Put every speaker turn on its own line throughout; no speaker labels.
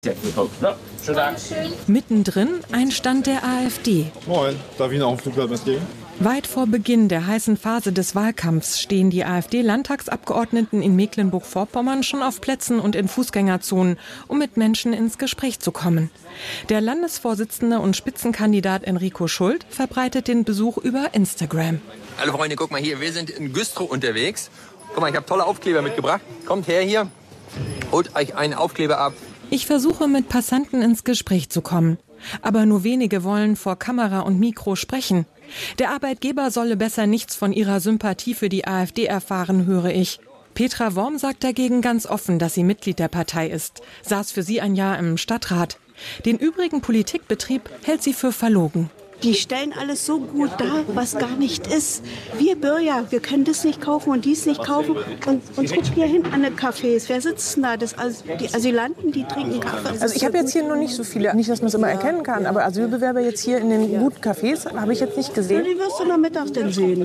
Mittendrin ein Stand der AfD.
Moin, darf ich Ihnen auch ein Flugblatt mitgeben?
Weit vor Beginn der heißen Phase des Wahlkampfs stehen die AfD-Landtagsabgeordneten in Mecklenburg-Vorpommern schon auf Plätzen und in Fußgängerzonen, um mit Menschen ins Gespräch zu kommen. Der Landesvorsitzende und Spitzenkandidat Enrico Schult verbreitet den Besuch über Instagram.
Hallo Freunde, guck mal hier, wir sind in Güstrow unterwegs. Guck mal, ich habe tolle Aufkleber mitgebracht. Kommt her hier, holt euch einen Aufkleber ab.
Ich versuche mit Passanten ins Gespräch zu kommen. Aber nur wenige wollen vor Kamera und Mikro sprechen. Der Arbeitgeber solle besser nichts von ihrer Sympathie für die AfD erfahren, höre ich. Petra Worm sagt dagegen ganz offen, dass sie Mitglied der Partei ist, saß für sie ein Jahr im Stadtrat. Den übrigen Politikbetrieb hält sie für verlogen.
Die stellen alles so gut dar, was gar nicht ist. Wir Bürger, wir können das nicht kaufen und dies nicht kaufen. Und guck hier hinten an den Cafés. Wer sitzt denn da? Die Asylanten, die trinken Kaffee.
Also ich habe jetzt hier noch nicht so viele, nicht, dass man es immer erkennen kann, aber Asylbewerber jetzt hier in den guten Cafés habe ich jetzt nicht gesehen.
Die wirst du nachmittags denn sehen.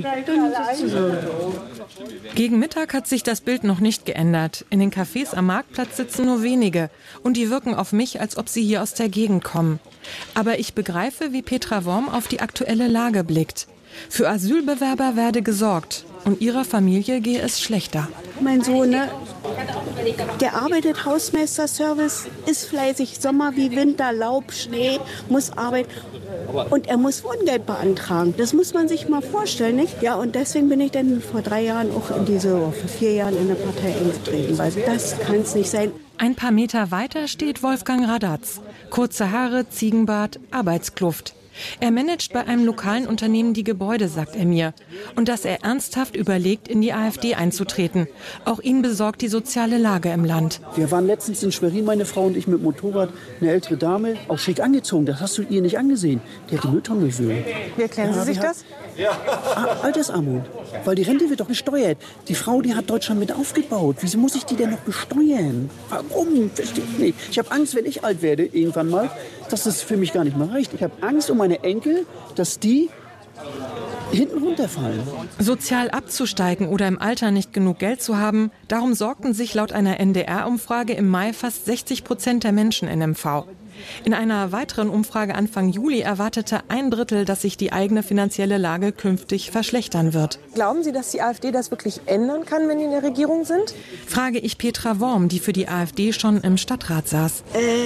Gegen Mittag hat sich das Bild noch nicht geändert. In den Cafés am Marktplatz sitzen nur wenige. Und die wirken auf mich, als ob sie hier aus der Gegend kommen. Aber ich begreife, wie Petra Worm auf die aktuelle Lage blickt. Für Asylbewerber werde gesorgt und ihrer Familie gehe es schlechter.
Mein Sohn, der arbeitet Hausmeisterservice, ist fleißig, Sommer wie Winter, Laub, Schnee, muss arbeiten. Und er muss Wohngeld beantragen. Das muss man sich mal vorstellen, nicht? Ja, und deswegen bin ich dann vor 3 Jahren auch vor 4 Jahren in der Partei eingetreten, weil das kann es nicht sein.
Ein paar Meter weiter steht Wolfgang Radatz. Kurze Haare, Ziegenbart, Arbeitskluft. Er managt bei einem lokalen Unternehmen die Gebäude, sagt er mir. Und dass er ernsthaft überlegt, in die AfD einzutreten. Auch ihn besorgt die soziale Lage im Land.
Wir waren letztens in Schwerin, meine Frau und ich, mit Motorrad. Eine ältere Dame, auch schick angezogen. Das hast du ihr nicht angesehen. Die hat die Mülltonne durchwühlt.
Wie erklären Sie sich das?
Altersarmut. Weil die Rente wird doch besteuert. Die Frau, die hat Deutschland mit aufgebaut. Wieso muss ich die denn noch besteuern? Warum? Verstehe ich nicht. Ich habe Angst, wenn ich alt werde, irgendwann mal, dass das für mich gar nicht mehr reicht. Ich habe Angst um meine Enkel, dass die hinten runterfallen.
Sozial abzusteigen oder im Alter nicht genug Geld zu haben, darum sorgten sich laut einer NDR-Umfrage im Mai fast 60% der Menschen in MV. In einer weiteren Umfrage Anfang Juli erwartete 1/3, dass sich die eigene finanzielle Lage künftig verschlechtern wird.
Glauben Sie, dass die AfD das wirklich ändern kann, wenn die in der Regierung sind?
Frage ich Petra Worm, die für die AfD schon im Stadtrat saß.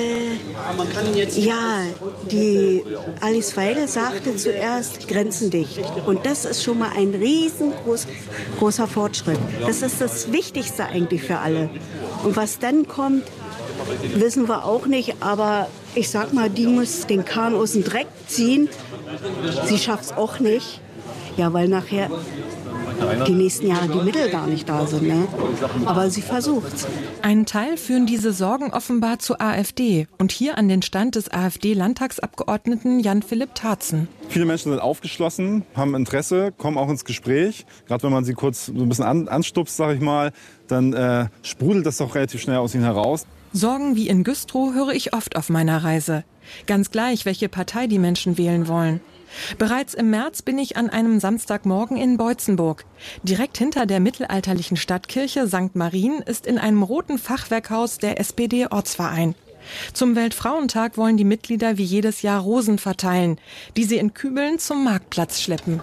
Ja, die Alice Weidel sagte zuerst Grenzen dicht. Und das ist schon mal ein riesengroßer Fortschritt. Das ist das Wichtigste eigentlich für alle. Und was dann kommt, wissen wir auch nicht, aber ich sag mal, die muss den Kahn aus dem Dreck ziehen. Sie schafft es auch nicht. Ja, weil nachher die nächsten Jahre die Mittel gar nicht da sind. Ne? Aber sie versucht's.
Einen Teil führen diese Sorgen offenbar zur AfD. Und hier an den Stand des AfD-Landtagsabgeordneten Jan-Philipp Tarzen.
Viele Menschen sind aufgeschlossen, haben Interesse, kommen auch ins Gespräch. Gerade wenn man sie kurz so ein bisschen anstupst, sag ich mal, dann sprudelt das doch relativ schnell aus ihnen heraus.
Sorgen wie in Güstrow höre ich oft auf meiner Reise. Ganz gleich, welche Partei die Menschen wählen wollen. Bereits im März bin ich an einem Samstagmorgen in Beutzenburg. Direkt hinter der mittelalterlichen Stadtkirche St. Marien ist in einem roten Fachwerkhaus der SPD-Ortsverein. Zum Weltfrauentag wollen die Mitglieder wie jedes Jahr Rosen verteilen, die sie in Kübeln zum Marktplatz schleppen.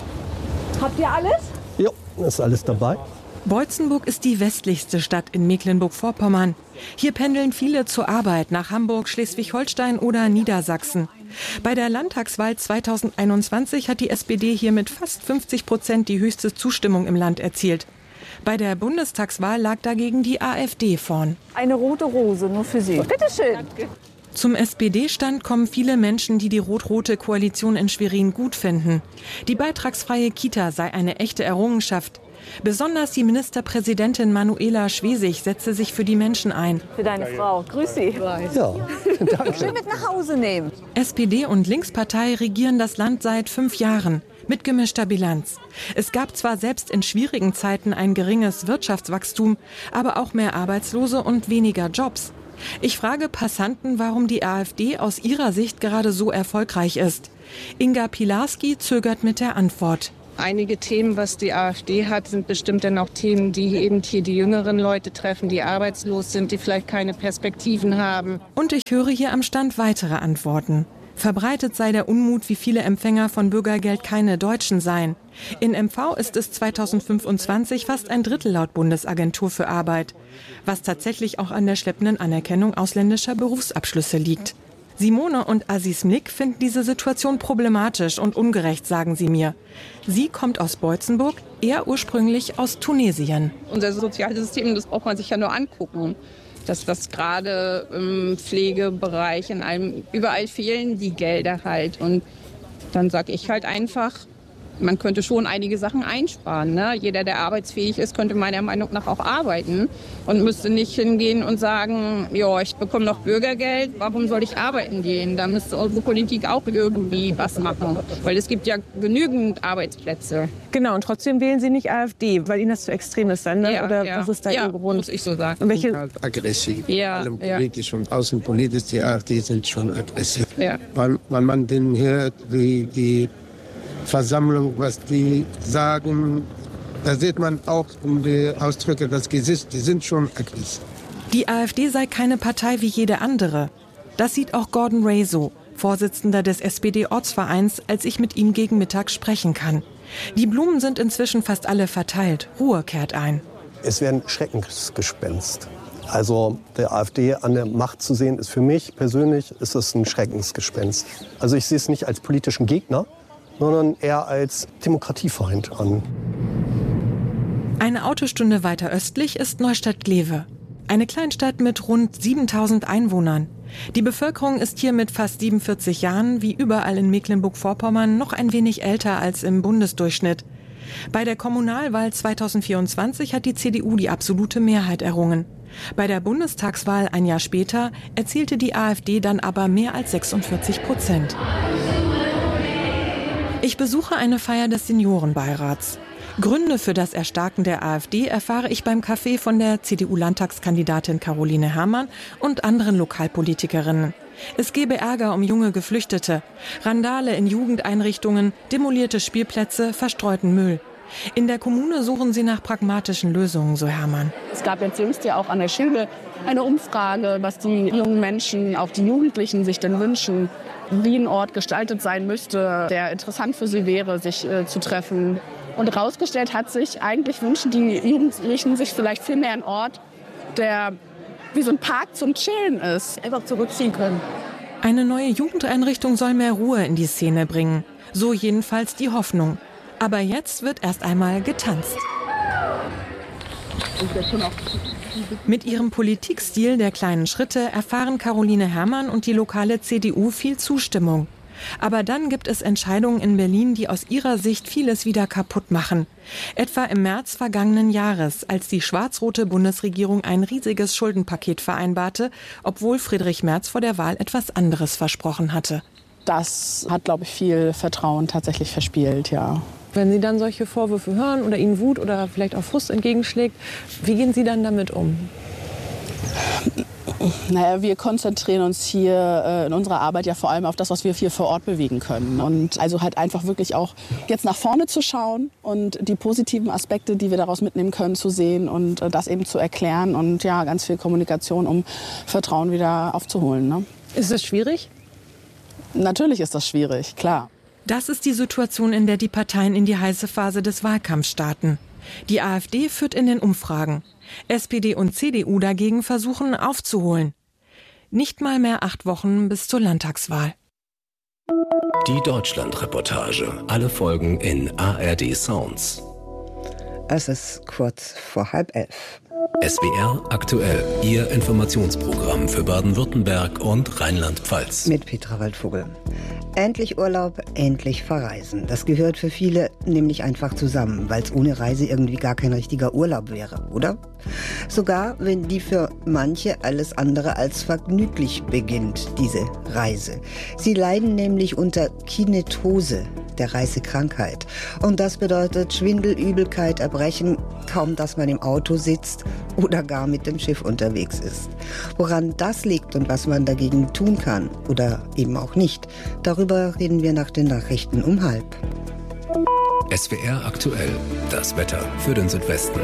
Habt ihr alles?
Ja, ist alles dabei.
Beutzenburg ist die westlichste Stadt in Mecklenburg-Vorpommern. Hier pendeln viele zur Arbeit nach Hamburg, Schleswig-Holstein oder Niedersachsen. Bei der Landtagswahl 2021 hat die SPD hier mit fast 50% die höchste Zustimmung im Land erzielt. Bei der Bundestagswahl lag dagegen die AfD vorn.
Eine rote Rose, nur für Sie. Bitte schön.
Zum SPD-Stand kommen viele Menschen, die die rot-rote Koalition in Schwerin gut finden. Die beitragsfreie Kita sei eine echte Errungenschaft. Besonders die Ministerpräsidentin Manuela Schwesig setzte sich für die Menschen ein.
Für deine Frau. Grüß Sie.
Ja, danke.
Schön mit nach Hause nehmen.
SPD und Linkspartei regieren das Land seit 5 Jahren. Mit gemischter Bilanz. Es gab zwar selbst in schwierigen Zeiten ein geringes Wirtschaftswachstum, aber auch mehr Arbeitslose und weniger Jobs. Ich frage Passanten, warum die AfD aus ihrer Sicht gerade so erfolgreich ist. Inga Pilarski zögert mit der Antwort.
Einige Themen, was die AfD hat, sind bestimmt dann auch Themen, die eben hier die jüngeren Leute treffen, die arbeitslos sind, die vielleicht keine Perspektiven haben.
Und ich höre hier am Stand weitere Antworten. Verbreitet sei der Unmut, wie viele Empfänger von Bürgergeld keine Deutschen seien. In MV ist es 2025 fast ein Drittel laut Bundesagentur für Arbeit. Was tatsächlich auch an der schleppenden Anerkennung ausländischer Berufsabschlüsse liegt. Simone und Aziz Mlik finden diese Situation problematisch und ungerecht, sagen sie mir. Sie kommt aus Boitzenburg, er ursprünglich aus Tunesien.
Unser soziales System, das braucht man sich ja nur angucken. Das, was gerade im Pflegebereich, in allem, überall fehlen die Gelder halt. Und dann sage ich halt einfach, man könnte schon einige Sachen einsparen. Ne? Jeder, der arbeitsfähig ist, könnte meiner Meinung nach auch arbeiten und müsste nicht hingehen und sagen, ja, ich bekomme noch Bürgergeld, warum soll ich arbeiten gehen? Da müsste unsere Politik auch irgendwie was machen, weil es gibt ja genügend Arbeitsplätze.
Genau, und trotzdem wählen Sie nicht AfD, weil Ihnen das zu extrem ist dann, ne?
Ja,
Oder
ja.
was ist da Ihr Grund?
Muss ich so sagen.
Und welche?
Halt aggressiv.
Ja,
Allem politisch und außenpolitisch, die AfD sind schon aggressiv.
Ja.
Weil man den hört, die Versammlung, was die sagen, da sieht man auch um die Ausdrücke das Gesicht, die sind schon aggressiv.
Die AfD sei keine Partei wie jede andere. Das sieht auch Gordon Ray so, Vorsitzender des SPD-Ortsvereins, als ich mit ihm gegen Mittag sprechen kann. Die Blumen sind inzwischen fast alle verteilt. Ruhe kehrt ein.
Es wäre ein Schreckensgespenst. Also der AfD an der Macht zu sehen, ist für mich persönlich ist es ein Schreckensgespenst. Also ich sehe es nicht als politischen Gegner, sondern eher als Demokratiefeind an.
Eine Autostunde weiter östlich ist Neustadt-Glewe. Eine Kleinstadt mit rund 7000 Einwohnern. Die Bevölkerung ist hier mit fast 47 Jahren, wie überall in Mecklenburg-Vorpommern, noch ein wenig älter als im Bundesdurchschnitt. Bei der Kommunalwahl 2024 hat die CDU die absolute Mehrheit errungen. Bei der Bundestagswahl ein Jahr später erzielte die AfD dann aber mehr als 46%. Ich besuche eine Feier des Seniorenbeirats. Gründe für das Erstarken der AfD erfahre ich beim Café von der CDU-Landtagskandidatin Caroline Herrmann und anderen Lokalpolitikerinnen. Es gebe Ärger um junge Geflüchtete, Randale in Jugendeinrichtungen, demolierte Spielplätze, verstreuten Müll. In der Kommune suchen sie nach pragmatischen Lösungen, so Herrmann.
Es gab jetzt jüngst ja auch an der Schilde eine Umfrage, was die jungen Menschen, auch die Jugendlichen sich denn wünschen, wie ein Ort gestaltet sein müsste, der interessant für sie wäre, sich zu treffen. Und herausgestellt hat sich, eigentlich wünschen die Jugendlichen sich vielleicht viel mehr einen Ort, der wie so ein Park zum Chillen ist, einfach zurückziehen können.
Eine neue Jugendeinrichtung soll mehr Ruhe in die Szene bringen. So jedenfalls die Hoffnung. Aber jetzt wird erst einmal getanzt. Mit ihrem Politikstil der kleinen Schritte erfahren Caroline Herrmann und die lokale CDU viel Zustimmung. Aber dann gibt es Entscheidungen in Berlin, die aus ihrer Sicht vieles wieder kaputt machen. Etwa im März vergangenen Jahres, als die schwarz-rote Bundesregierung ein riesiges Schuldenpaket vereinbarte, obwohl Friedrich Merz vor der Wahl etwas anderes versprochen hatte.
Das hat, glaube ich, viel Vertrauen tatsächlich verspielt, ja.
Wenn Sie dann solche Vorwürfe hören oder Ihnen Wut oder vielleicht auch Frust entgegenschlägt, wie gehen Sie dann damit um?
Naja, wir konzentrieren uns hier in unserer Arbeit ja vor allem auf das, was wir hier vor Ort bewegen können. Und also halt einfach wirklich auch jetzt nach vorne zu schauen und die positiven Aspekte, die wir daraus mitnehmen können, zu sehen und das eben zu erklären und ja, ganz viel Kommunikation, um Vertrauen wieder aufzuholen. Ne?
Ist es schwierig?
Natürlich ist das schwierig, klar.
Das ist die Situation, in der die Parteien in die heiße Phase des Wahlkampfs starten. Die AfD führt in den Umfragen. SPD und CDU dagegen versuchen aufzuholen. Nicht mal mehr 8 Wochen bis zur Landtagswahl.
Die Deutschland-Reportage. Alle Folgen in ARD Sounds.
Es ist kurz vor 10:30.
SWR aktuell. Ihr Informationsprogramm für Baden-Württemberg und Rheinland-Pfalz.
Mit Petra Waldvogel. Endlich Urlaub, endlich verreisen. Das gehört für viele nämlich einfach zusammen, weil es ohne Reise irgendwie gar kein richtiger Urlaub wäre, oder? Sogar wenn die für manche alles andere als vergnüglich beginnt, diese Reise. Sie leiden nämlich unter Kinetose, der Reisekrankheit. Und das bedeutet Schwindel, Übelkeit, Erbrechen, kaum dass man im Auto sitzt oder gar mit dem Schiff unterwegs ist. Woran das liegt und was man dagegen tun kann oder eben auch nicht, darüber reden wir nach den Nachrichten um 12:30.
SWR aktuell, das Wetter für den Südwesten.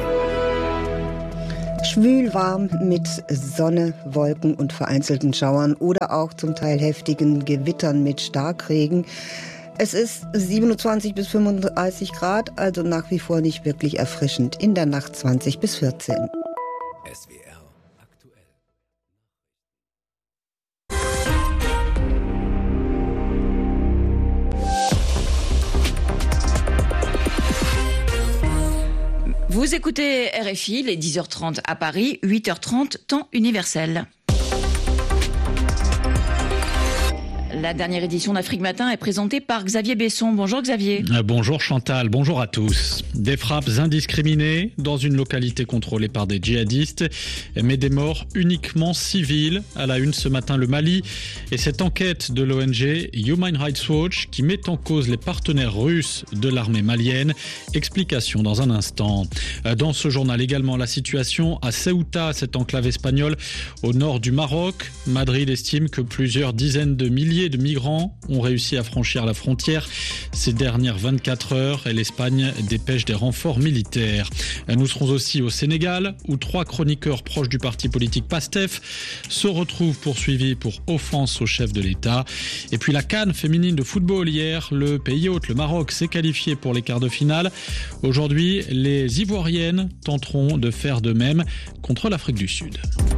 Schwül warm mit Sonne, Wolken und vereinzelten Schauern oder auch zum Teil heftigen Gewittern mit Starkregen. Es ist 27 bis 35 Grad, also nach wie vor nicht wirklich erfrischend. In der Nacht 20 bis 14.
SWR aktuell.
Vous écoutez RFI, les 10h30 à Paris, 8h30 temps universel. La dernière édition d'Afrique Matin est présentée par Xavier Besson. Bonjour Xavier.
Bonjour Chantal, bonjour à tous. Des frappes indiscriminées dans une localité contrôlée par des djihadistes, mais des morts uniquement civiles. À la une ce matin, le Mali et cette enquête de l'ONG Human Rights Watch qui met en cause les partenaires russes de l'armée malienne. Explication dans un instant. Dans ce journal également, la situation à Ceuta, cette enclave espagnole au nord du Maroc. Madrid estime que plusieurs dizaines de milliers de migrants ont réussi à franchir la frontière ces dernières 24 heures et l'Espagne dépêche des renforts militaires. Nous serons aussi au Sénégal où 3 chroniqueurs proches du parti politique PASTEF se retrouvent poursuivis pour offense au chef de l'État. Et puis la CAN féminine de football hier, le pays hôte, le Maroc, s'est qualifié pour les quarts de finale. Aujourd'hui, les Ivoiriennes tenteront de faire de même contre l'Afrique du Sud.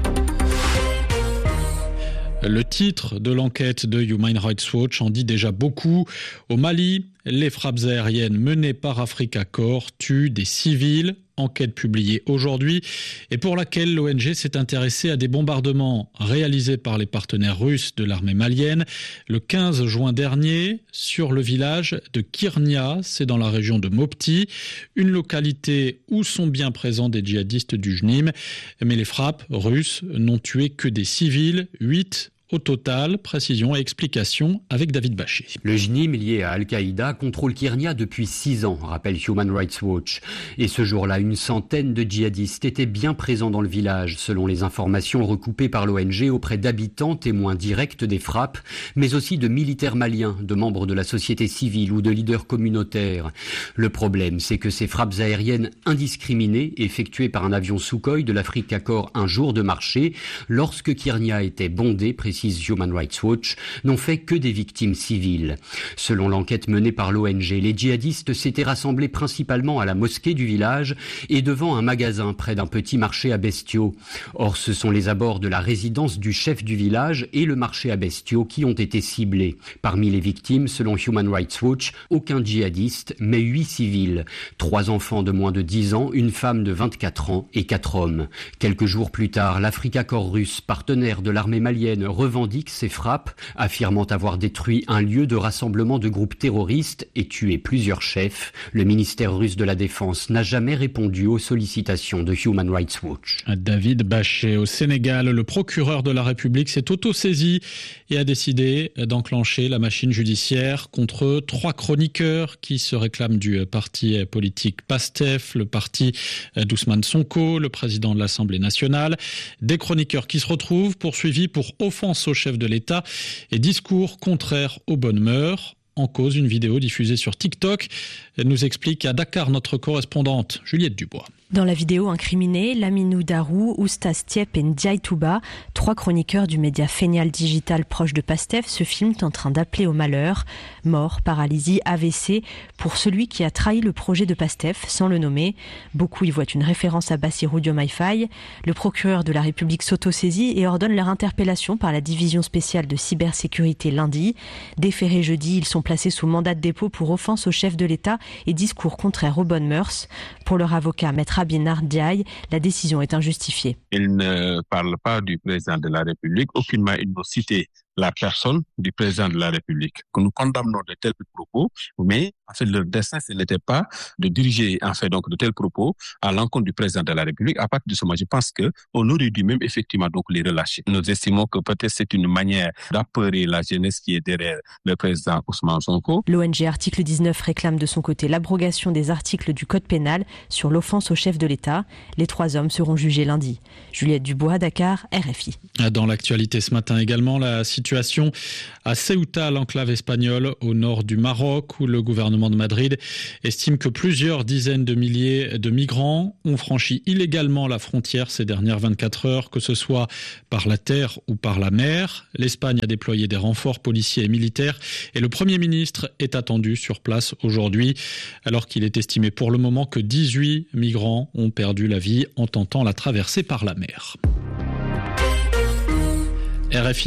Le titre de l'enquête de Human Rights Watch en dit déjà beaucoup. Au Mali, les frappes aériennes menées par Africa Corps tuent des civils. Enquête publiée aujourd'hui et pour laquelle l'ONG s'est intéressée à des bombardements réalisés par les partenaires russes de l'armée malienne le 15 juin dernier sur le village de Kirnia, c'est dans la région de Mopti, une localité où sont bien présents des djihadistes du JNIM. Mais les frappes russes n'ont tué que des civils, 8 au total. Précision et explication avec David Bachet.
Le JNIM lié à Al-Qaïda contrôle Kirnia depuis 6 ans, rappelle Human Rights Watch. Et ce jour-là, une centaine de djihadistes étaient bien présents dans le village, selon les informations recoupées par l'ONG auprès d'habitants, témoins directs des frappes, mais aussi de militaires maliens, de membres de la société civile ou de leaders communautaires. Le problème, c'est que ces frappes aériennes indiscriminées, effectuées par un avion Sukhoi de l'Africa Corps un jour de marché, lorsque Kirnia était bondé, précise Human Rights Watch, n'ont fait que des victimes civiles. Selon l'enquête menée par l'ONG, les djihadistes s'étaient rassemblés principalement à la mosquée du village et devant un magasin près d'un petit marché à bestiaux. Or, ce sont les abords de la résidence du chef du village et le marché à bestiaux qui ont été ciblés. Parmi les victimes, selon Human Rights Watch, aucun djihadiste, mais 8 civils. 3 enfants de moins de 10 ans, une femme de 24 ans et 4 hommes. Quelques jours plus tard, l'Africa Corps russe, partenaire de l'armée malienne, revendique ces frappes, affirmant avoir détruit un lieu de rassemblement de groupes terroristes et tué plusieurs chefs. Le ministère russe de la Défense n'a jamais répondu aux sollicitations de Human Rights Watch.
David Bachet. Au Sénégal, le procureur de la République s'est auto-saisi et a décidé d'enclencher la machine judiciaire contre 3 chroniqueurs qui se réclament du parti politique PASTEF, le parti d'Ousmane Sonko, le président de l'Assemblée nationale. Des chroniqueurs qui se retrouvent poursuivis pour offense au chef de l'État et discours contraires aux bonnes mœurs. En cause, une vidéo diffusée sur TikTok. Elle nous explique à Dakar notre correspondante Juliette Dubois.
Dans la vidéo incriminée, Laminou Darou, Oustaz Tiep et Ndiaye Touba, 3 chroniqueurs du média Fénial Digital proche de PASTEF, se filment en train d'appeler au malheur. Mort, paralysie, AVC, pour celui qui a trahi le projet de PASTEF, sans le nommer. Beaucoup y voient une référence à Bassirou Diomaye Faye. Le procureur de la République s'autosaisit et ordonne leur interpellation par la division spéciale de cybersécurité lundi. Déférés jeudi, ils sont placés sous mandat de dépôt pour offense au chef de l'État et discours contraires aux bonnes mœurs. Pour leur avocat, Maître Abinar Diaye, la décision est injustifiée.
Il ne parle pas du président de la République, aucunement il ne cite la personne du président de la République. Que nous condamnons de tels propos, mais en fait leur dessein ce n'était pas de diriger en fait donc de tels propos à l'encontre du président de la République. À partir de ce moment, je pense que on aurait dû même effectivement donc les relâcher. Nous estimons que peut-être c'est une manière d'apeurer la jeunesse qui est derrière le président Ousmane Sonko.
L'ONG Article 19 réclame de son côté l'abrogation des articles du Code pénal sur l'offense au chef de l'État. Les 3 hommes seront jugés lundi. Juliette Dubois, Dakar, RFI.
Dans l'actualité ce matin également, la situation situation à Ceuta, l'enclave espagnole au nord du Maroc, où le gouvernement de Madrid estime que plusieurs dizaines de milliers de migrants ont franchi illégalement la frontière ces dernières 24 heures, que ce soit par la terre ou par la mer. L'Espagne a déployé des renforts policiers et militaires et le Premier ministre est attendu sur place aujourd'hui, alors qu'il est estimé pour le moment que 18 migrants ont perdu la vie en tentant la traversée par la mer. RFI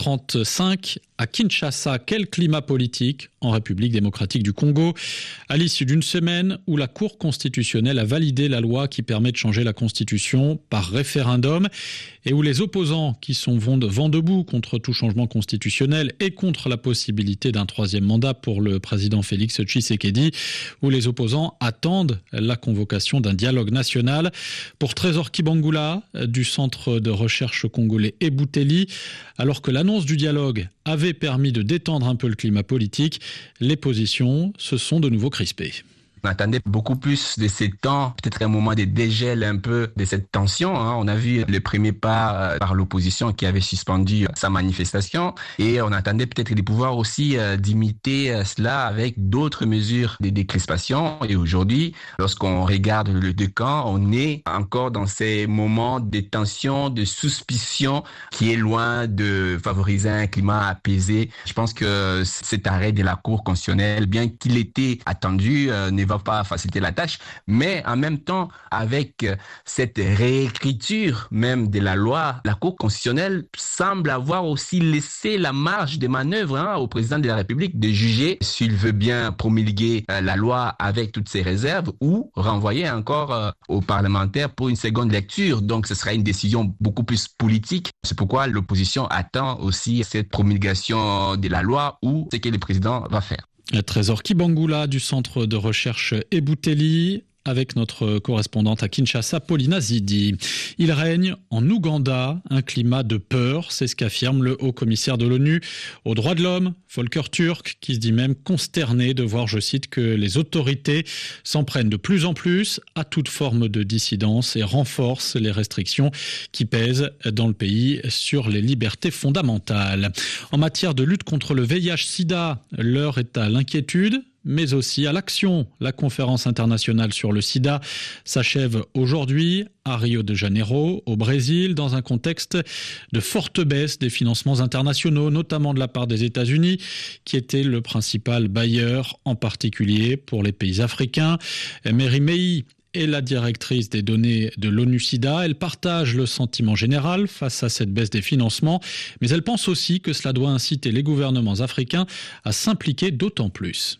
9h35 à Kinshasa. Quel climat politique en République démocratique du Congo à l'issue d'une semaine où la Cour constitutionnelle a validé la loi qui permet de changer la Constitution par référendum et où les opposants qui sont vent debout contre tout changement constitutionnel et contre la possibilité d'un troisième mandat pour le président Félix Tshisekedi, où les opposants attendent la convocation d'un dialogue national. Pour Trésor Kibangula du centre de recherche congolais Ebouteli, alors que l'annonce du dialogue avait permis de détendre un peu le climat politique, les positions se sont de nouveau crispées.
On attendait beaucoup plus de ces temps, peut-être un moment de dégel un peu de cette tension. On a vu le premier pas par l'opposition qui avait suspendu sa manifestation et on attendait peut-être de pouvoir aussi d'imiter cela avec d'autres mesures de décrispation. Et aujourd'hui, lorsqu'on regarde les deux camps, on est encore dans ces moments de tension, de suspicion qui est loin de favoriser un climat apaisé. Je pense que cet arrêt de la Cour constitutionnelle, bien qu'il était attendu, ne va pas faciliter la tâche, mais en même temps, avec cette réécriture même de la loi, la Cour constitutionnelle semble avoir aussi laissé la marge de manœuvre au président de la République de juger s'il veut bien promulguer la loi avec toutes ses réserves ou renvoyer encore aux parlementaires pour une seconde lecture. Donc, ce sera une décision beaucoup plus politique. C'est pourquoi l'opposition attend aussi cette promulgation de la loi ou ce que le président va faire.
Trésor Kibangula du centre de recherche Ebouteli avec notre correspondante à Kinshasa, Paulina Zidi. Il règne en Ouganda un climat de peur, c'est ce qu'affirme le haut-commissaire de l'ONU aux droits de l'homme, Volker Turk, qui se dit même consterné de voir, je cite, que les autorités s'en prennent de plus en plus à toute forme de dissidence et renforcent les restrictions qui pèsent dans le pays sur les libertés fondamentales. En matière de lutte contre le VIH-Sida, l'heure est à l'inquiétude, mais aussi à l'action. La conférence internationale sur le sida s'achève aujourd'hui à Rio de Janeiro, au Brésil, dans un contexte de forte baisse des financements internationaux, notamment de la part des États-Unis, qui étaient le principal bailleur, en particulier pour les pays africains. Mary May est la directrice des données de l'ONU-SIDA. Elle partage le sentiment général face à cette baisse des financements, mais elle pense aussi que cela doit inciter les gouvernements africains à s'impliquer d'autant plus.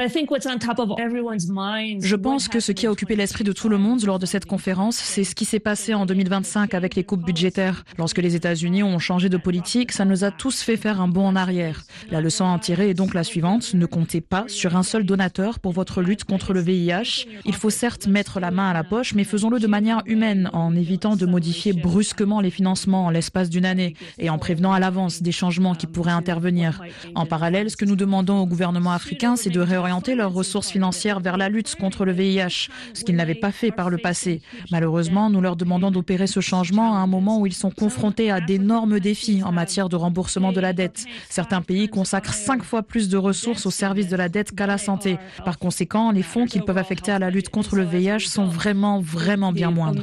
Je pense que ce qui a occupé l'esprit de tout le monde lors de cette conférence, c'est ce qui s'est passé en 2025 avec les coupes budgétaires. Lorsque les États-Unis ont changé de politique, ça nous a tous fait faire un bond en arrière. La leçon à en tirer est donc la suivante. Ne comptez pas sur un seul donateur pour votre lutte contre le VIH. Il faut certes mettre la main à la poche, mais faisons-le de manière humaine, en évitant de modifier brusquement les financements en l'espace d'une année et en prévenant à l'avance des changements qui pourraient intervenir. En parallèle, ce que nous demandons au gouvernement africain, c'est de réorienter leurs ressources financières vers la lutte contre le VIH, ce qu'ils n'avaient pas fait par le passé. Malheureusement, nous leur demandons d'opérer ce changement à un moment où ils sont confrontés à d'énormes défis en matière de remboursement de la dette. Certains pays consacrent 5 fois plus de ressources au service de la dette qu'à la santé. Par conséquent, les fonds qu'ils peuvent affecter à la lutte contre le VIH sont vraiment bien moindres.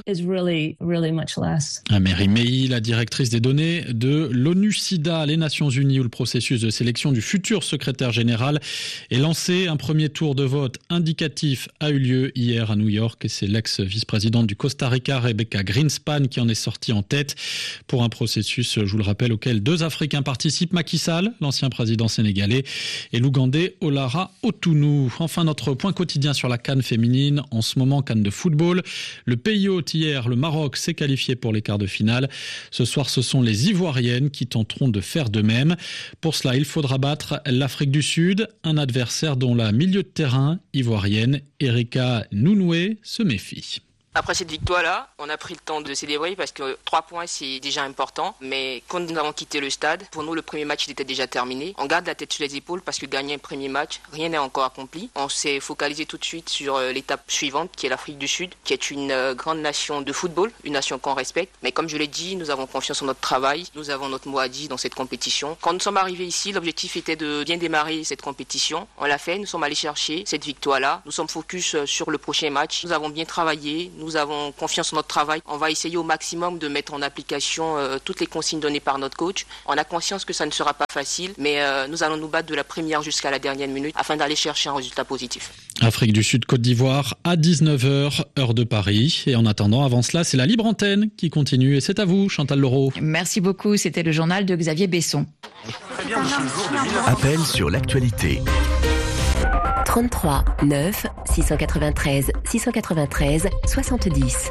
Mary May, la directrice des données de l'ONU-SIDA, les Nations Unies, où le processus de sélection du futur secrétaire général est lancé. Un premier tour de vote indicatif a eu lieu hier à New York et c'est l'ex-vice-présidente du Costa Rica, Rebecca Greenspan, qui en est sortie en tête pour un processus, je vous le rappelle, auquel 2 Africains participent, Macky Sall, l'ancien président sénégalais, et l'Ougandais Olara Otunu. Enfin, notre point quotidien sur la CAN féminine, en ce moment CAN de football. Le pays hôte hier, le Maroc, s'est qualifié pour les quarts de finale. Ce soir, ce sont les Ivoiriennes qui tenteront de faire de même. Pour cela, il faudra battre l'Afrique du Sud, un adversaire dont la milieu de terrain ivoirienne Erika Nounoué se méfie.
Après cette victoire-là, on a pris le temps de célébrer parce que 3 points, c'est déjà important. Mais quand nous avons quitté le stade, pour nous, le premier match il était déjà terminé. On garde la tête sur les épaules parce que gagner un premier match, rien n'est encore accompli. On s'est focalisé tout de suite sur l'étape suivante, qui est l'Afrique du Sud, qui est une grande nation de football, une nation qu'on respecte. Mais comme je l'ai dit, nous avons confiance en notre travail. Nous avons notre mot à dire dans cette compétition. Quand nous sommes arrivés ici, l'objectif était de bien démarrer cette compétition. On l'a fait, nous sommes allés chercher cette victoire-là. Nous sommes focus sur le prochain match. Nous avons bien travaillé. Nous avons confiance en notre travail. On va essayer au maximum de mettre en application toutes les consignes données par notre coach. On a conscience que ça ne sera pas facile, mais nous allons nous battre de la première jusqu'à la dernière minute afin d'aller chercher un résultat positif.
Afrique du Sud, Côte d'Ivoire à 19h, heure de Paris. Et en attendant, avant cela, c'est la libre antenne qui continue. Et c'est à vous, Chantal Leroux.
Merci beaucoup. C'était le journal de Xavier Besson.
Appel sur l'actualité.
33 9 693 693 70.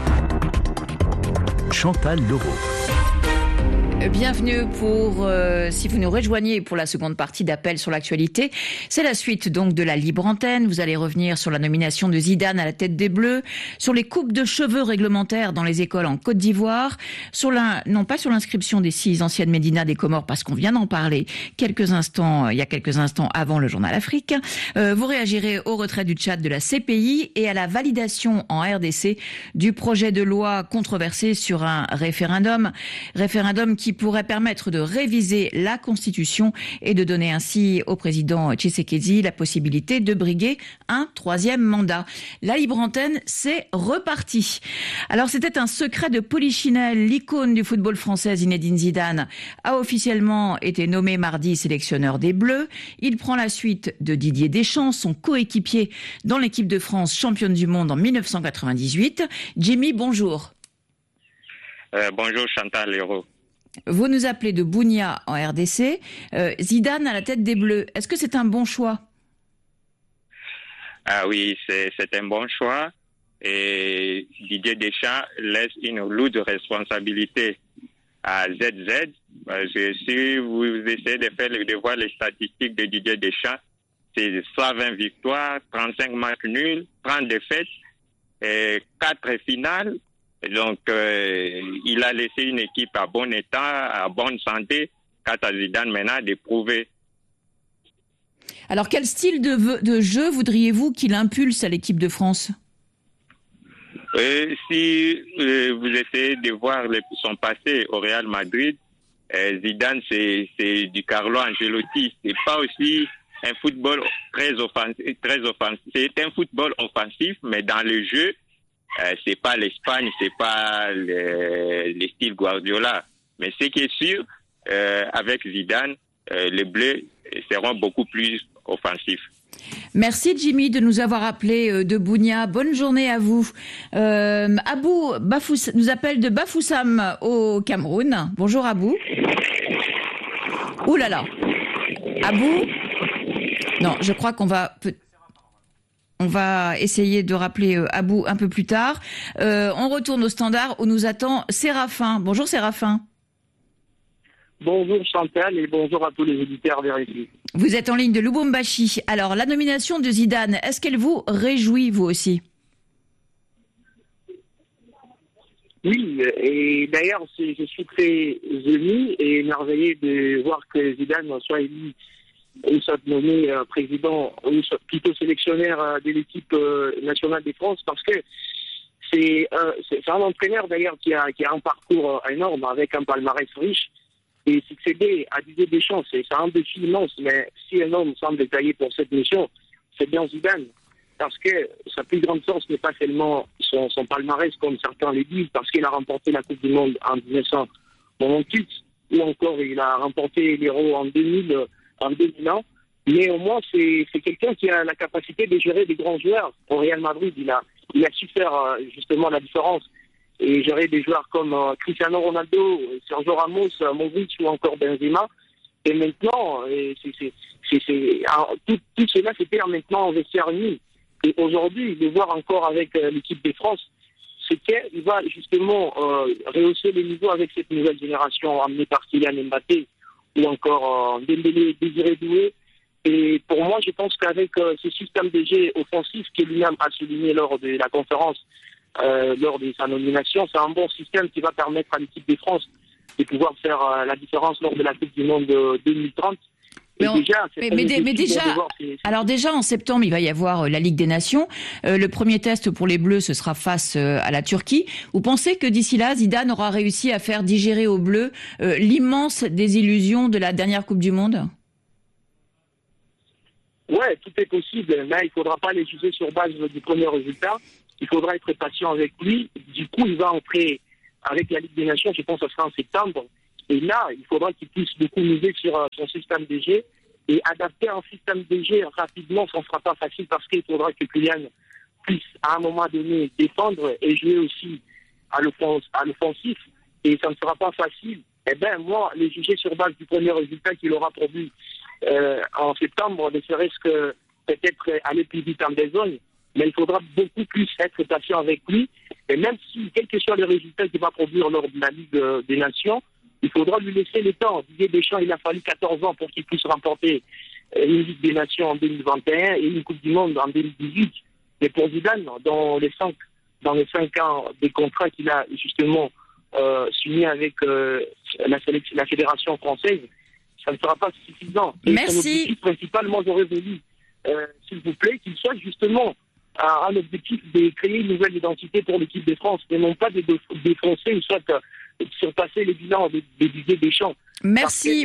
Chantal Leroux.
Bienvenue si vous nous rejoignez pour la seconde partie d'Appel sur l'actualité. C'est la suite donc de la libre antenne. Vous allez revenir sur la nomination de Zidane à la tête des Bleus, sur les coupes de cheveux réglementaires dans les écoles en Côte d'Ivoire, non pas sur l'inscription des 6 anciennes médinas des Comores parce qu'on vient d'en parler il y a quelques instants avant le journal Afrique. Vous réagirez au retrait du Tchad de la CPI et à la validation en RDC du projet de loi controversé sur un référendum qui pourrait permettre de réviser la Constitution et de donner ainsi au président Tshisekedi la possibilité de briguer un 3e mandat. La libre antenne, c'est reparti. Alors, c'était un secret de Polichinelle. L'icône du football français, Zinedine Zidane, a officiellement été nommé mardi sélectionneur des Bleus. Il prend la suite de Didier Deschamps, son coéquipier dans l'équipe de France championne du monde en 1998. Jimmy, bonjour.
Bonjour Chantal Leroux.
Vous nous appelez de Bunia en RDC. Zidane à la tête des Bleus, est-ce que c'est un bon choix ?
Ah oui, c'est un bon choix. Et Didier Deschamps laisse une lourde responsabilité à ZZ. Parce que si vous essayez de voir les statistiques de Didier Deschamps, c'est 120 victoires, 35 matchs nuls, 30 défaites, et 4 finales. Donc, il a laissé une équipe à bon état, à bonne santé, quant à Zidane maintenant de prouver.
Alors, quel style de jeu voudriez-vous qu'il impulse à l'équipe de France ?
Si vous essayez de voir son passé au Real Madrid, Zidane, c'est du Carlo Ancelotti. C'est pas aussi un football très offensif. C'est un football offensif, mais dans le jeu, c'est pas l'Espagne, c'est pas le style Guardiola. Mais ce qui est sûr, avec Zidane, les Bleus seront beaucoup plus offensifs.
Merci Jimmy de nous avoir appelé de Bunia. Bonne journée à vous. Abou nous appelle de Bafoussam au Cameroun. Bonjour Abou. Ouh là là. Abou. Non, je crois qu'on va... On va essayer de rappeler Abou un peu plus tard. On retourne au standard où nous attend Séraphin. Bonjour Séraphin.
Bonjour Chantal et bonjour à tous les auditeurs de RFI.
Vous êtes en ligne de Lubumbashi. Alors, la nomination de Zidane, est-ce qu'elle vous réjouit, vous aussi ?
Oui, et d'ailleurs, je suis très ému et émerveillé de voir que Zidane soit élu ou soit nommé président ou soit plutôt sélectionneur de l'équipe nationale de France parce que c'est un entraîneur d'ailleurs qui a un parcours énorme avec un palmarès riche et succéder à Didier Deschamps, c'est un défi immense, mais si un homme semble taillé pour cette mission, c'est bien Zidane parce que sa plus grande force n'est pas seulement son palmarès comme certains le disent parce qu'il a remporté la Coupe du Monde en 1998 ou encore il a remporté l'Euro en 2000 en 2001, mais au moins c'est quelqu'un qui a la capacité de gérer des grands joueurs. Au Real Madrid, il a su faire justement la différence et gérer des joueurs comme Cristiano Ronaldo, Sergio Ramos, Modric ou encore Benzema. Et maintenant, tout cela c'était maintenant en vestiaire uni. Et aujourd'hui, de voir encore avec l'équipe de France, c'est qu'il va justement rehausser les niveaux avec cette nouvelle génération amenée par Kylian Mbappé ou encore Dembélé, Désiré Doué. Et pour moi, je pense qu'avec ce système de jeu offensif que lui-même a souligné lors de la conférence lors de sa nomination. C'est un bon système qui va permettre à l'équipe de France de pouvoir faire la différence lors de la Coupe du Monde 2030.
Alors déjà en septembre, il va y avoir la Ligue des Nations. Le premier test pour les Bleus, ce sera face à la Turquie. Vous pensez que d'ici là, Zidane aura réussi à faire digérer aux Bleus l'immense désillusion de la dernière Coupe du Monde ?
Ouais, tout est possible, mais il ne faudra pas les juger sur base du premier résultat. Il faudra être patient avec lui. Du coup, il va entrer avec la Ligue des Nations, je pense que ce sera en septembre. Et là, il faudra qu'il puisse beaucoup miser sur son système de jeu et adapter un système de jeu rapidement. Ça ne sera pas facile parce qu'il faudra que Kylian puisse, à un moment donné, défendre et jouer aussi à l'offensif. Et ça ne sera pas facile. Eh bien, moi, les juger sur base du premier résultat qu'il aura produit en septembre, ne serait-ce que peut-être aller plus vite en dézone. Mais il faudra beaucoup plus être patient avec lui. Et même si, quel que soit le résultat qu'il va produire lors de la Ligue des Nations, il faudra lui laisser le temps. Didier Deschamps, il a fallu 14 ans pour qu'il puisse remporter une Ligue des Nations en 2021 et une Coupe du Monde en 2018. Et pour Zidane, dans les 5 ans des contrats qu'il a justement signé avec la Fédération française, ça ne sera pas suffisant. Et
merci.
Son objectif principal, moi j'aurais voulu, s'il vous plaît, qu'il soit justement un objectif de créer une nouvelle identité pour l'équipe de France, et non pas de défoncer ou soit surpasser les bilans de Didier Deschamps.
Merci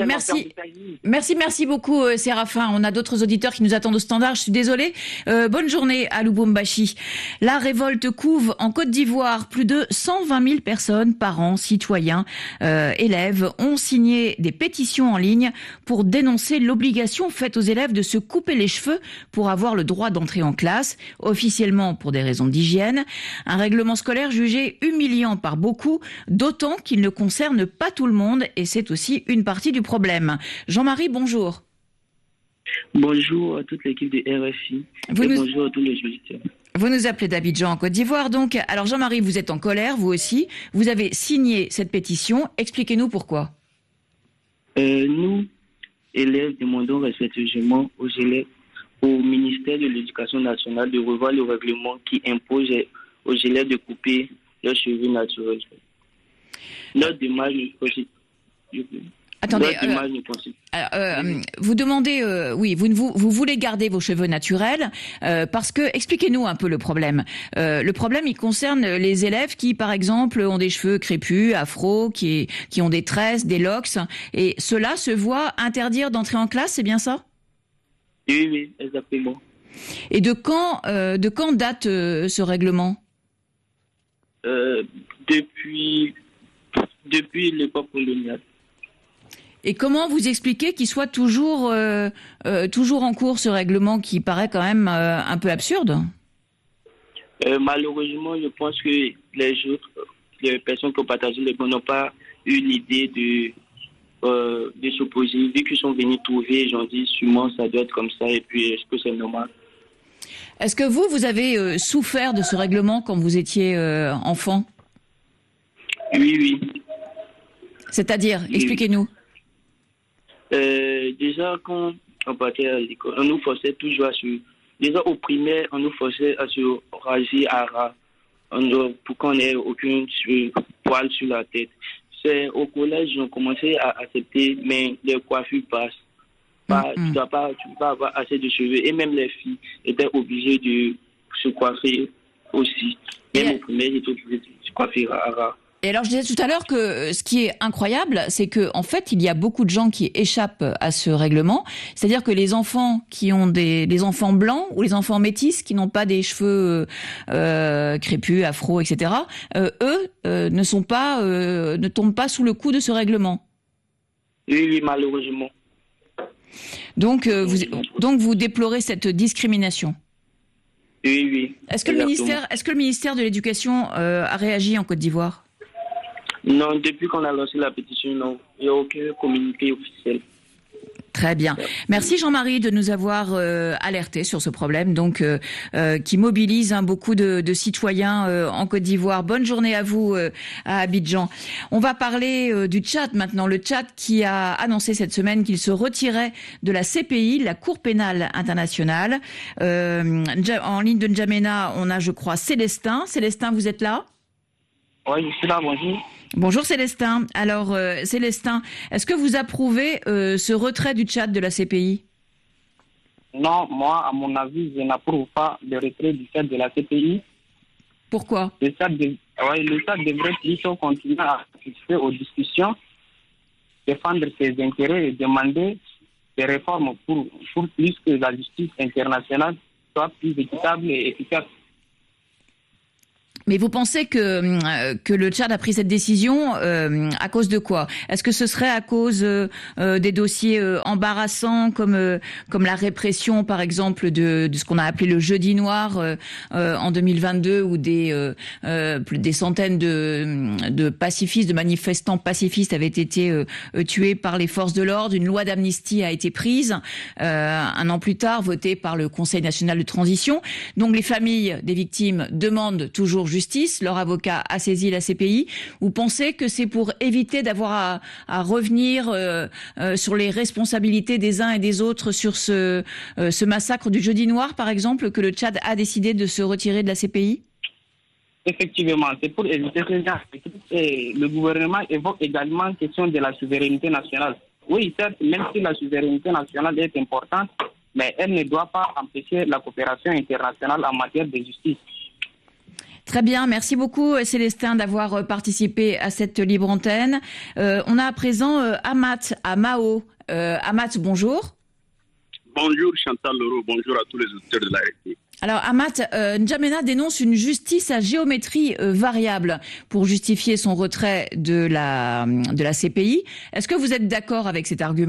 beaucoup Séraphin. On a d'autres auditeurs qui nous attendent au standard. Je suis désolée. Bonne journée à Lubumbashi. La révolte couve en Côte d'Ivoire. Plus de 120 000 personnes, parents, citoyens, élèves, ont signé des pétitions en ligne pour dénoncer l'obligation faite aux élèves de se couper les cheveux pour avoir le droit d'entrer en classe, officiellement pour des raisons d'hygiène. Un règlement scolaire jugé humiliant par beaucoup, d'autant qu'il ne concerne pas tout le monde et c'est aussi une partie du problème. Jean-Marie, bonjour.
Bonjour à toute l'équipe de RFI bonjour à tous les auditeurs.
Vous nous appelez d'Abidjan en Côte d'Ivoire. Donc, alors Jean-Marie, vous êtes en colère, vous aussi. Vous avez signé cette pétition. Expliquez-nous pourquoi.
Nous, élèves, demandons respectueusement aux élèves, au ministère de l'Éducation nationale de revoir le règlement qui impose aux élèves de couper leurs cheveux naturels. Notre démarche
Attendez, vous demandez, vous voulez garder vos cheveux naturels parce que, expliquez-nous un peu le problème. Le problème, il concerne les élèves qui, par exemple, ont des cheveux crépus, afro, qui ont des tresses, des locks, et ceux-là se voient interdire d'entrer en classe, c'est bien ça ?
Oui, exactement.
Et de quand date ce règlement ?
Depuis l'époque coloniale.
Et comment vous expliquez qu'il soit toujours en cours ce règlement qui paraît quand même un peu absurde ?
Malheureusement, je pense que les personnes qui ont partagé les n'ont pas eu l'idée de s'opposer. Vu qu'ils sont venus trouver, ils ont dit sûrement ça doit être comme ça et puis est-ce que c'est normal ?
Est-ce que vous avez souffert de ce règlement quand vous étiez enfant ?
Oui.
C'est-à-dire, expliquez-nous.
Déjà, quand on partait à l'école, on nous forçait toujours déjà au primaire, on nous forçait à se raser à ras pour qu'on n'ait aucun poil sur la tête. C'est au collège, on commençait à accepter, mais les coiffures passent. Tu ne peux pas avoir assez de cheveux. Et même les filles étaient obligées de se coiffer aussi. Même au primaire, ils étaient obligés de se coiffer à ras.
Et alors, je disais tout à l'heure que ce qui est incroyable, c'est que en fait, il y a beaucoup de gens qui échappent à ce règlement. C'est-à-dire que les enfants qui ont les enfants blancs ou les enfants métis qui n'ont pas des cheveux crépus, afro, etc., eux ne tombent pas sous le coup de ce règlement.
Oui, malheureusement.
Donc, vous déplorez cette discrimination.
Oui.
Est-ce que le ministère de l'Éducation a réagi en Côte d'Ivoire ?
Non, depuis qu'on a lancé la pétition, non. Il n'y a aucun communiqué officiel.
Très bien. Merci Jean-Marie de nous avoir alertés sur ce problème donc qui mobilise beaucoup de citoyens en Côte d'Ivoire. Bonne journée à vous à Abidjan. On va parler du Tchad maintenant. Le Tchad qui a annoncé cette semaine qu'il se retirait de la CPI, la Cour pénale internationale. En ligne de N'Djamena, on a, je crois, Célestin. Célestin, vous êtes là ?
Oui, je suis là, bonjour.
Bonjour Célestin. Alors Célestin, est-ce que vous approuvez ce retrait du Tchad de la CPI ?
Non, moi, à mon avis, je n'approuve pas le retrait du Tchad de la CPI.
Pourquoi ?
Le Tchad devrait plutôt continuer à participer aux discussions, défendre ses intérêts et demander des réformes pour plus que la justice internationale soit plus équitable et efficace.
Mais vous pensez que le Tchad a pris cette décision à cause de quoi ? Est-ce que ce serait à cause des dossiers embarrassants comme la répression, par exemple, de ce qu'on a appelé le jeudi noir en 2022, où des centaines de pacifistes, de manifestants pacifistes avaient été tués par les forces de l'ordre. Une loi d'amnistie a été prise un an plus tard, votée par le Conseil national de transition. Donc les familles des victimes demandent toujours justice, leur avocat a saisi la CPI. Vous pensez que c'est pour éviter d'avoir à revenir sur les responsabilités des uns et des autres sur ce massacre du Jeudi Noir, par exemple, que le Tchad a décidé de se retirer de la CPI ?
Effectivement, c'est pour éviter ça. Et le gouvernement évoque également la question de la souveraineté nationale. Oui, certes, même si la souveraineté nationale est importante, mais elle ne doit pas empêcher la coopération internationale en matière de justice.
Très bien, merci beaucoup Célestin d'avoir participé à cette libre antenne. On a à présent Amat à Mao. Amat, bonjour.
Bonjour Chantal Leroux, bonjour à tous les auditeurs de la RFI.
Alors Amat, N'Djamena dénonce une justice à géométrie variable pour justifier son retrait de la CPI. Est-ce que vous êtes d'accord avec cet argument ?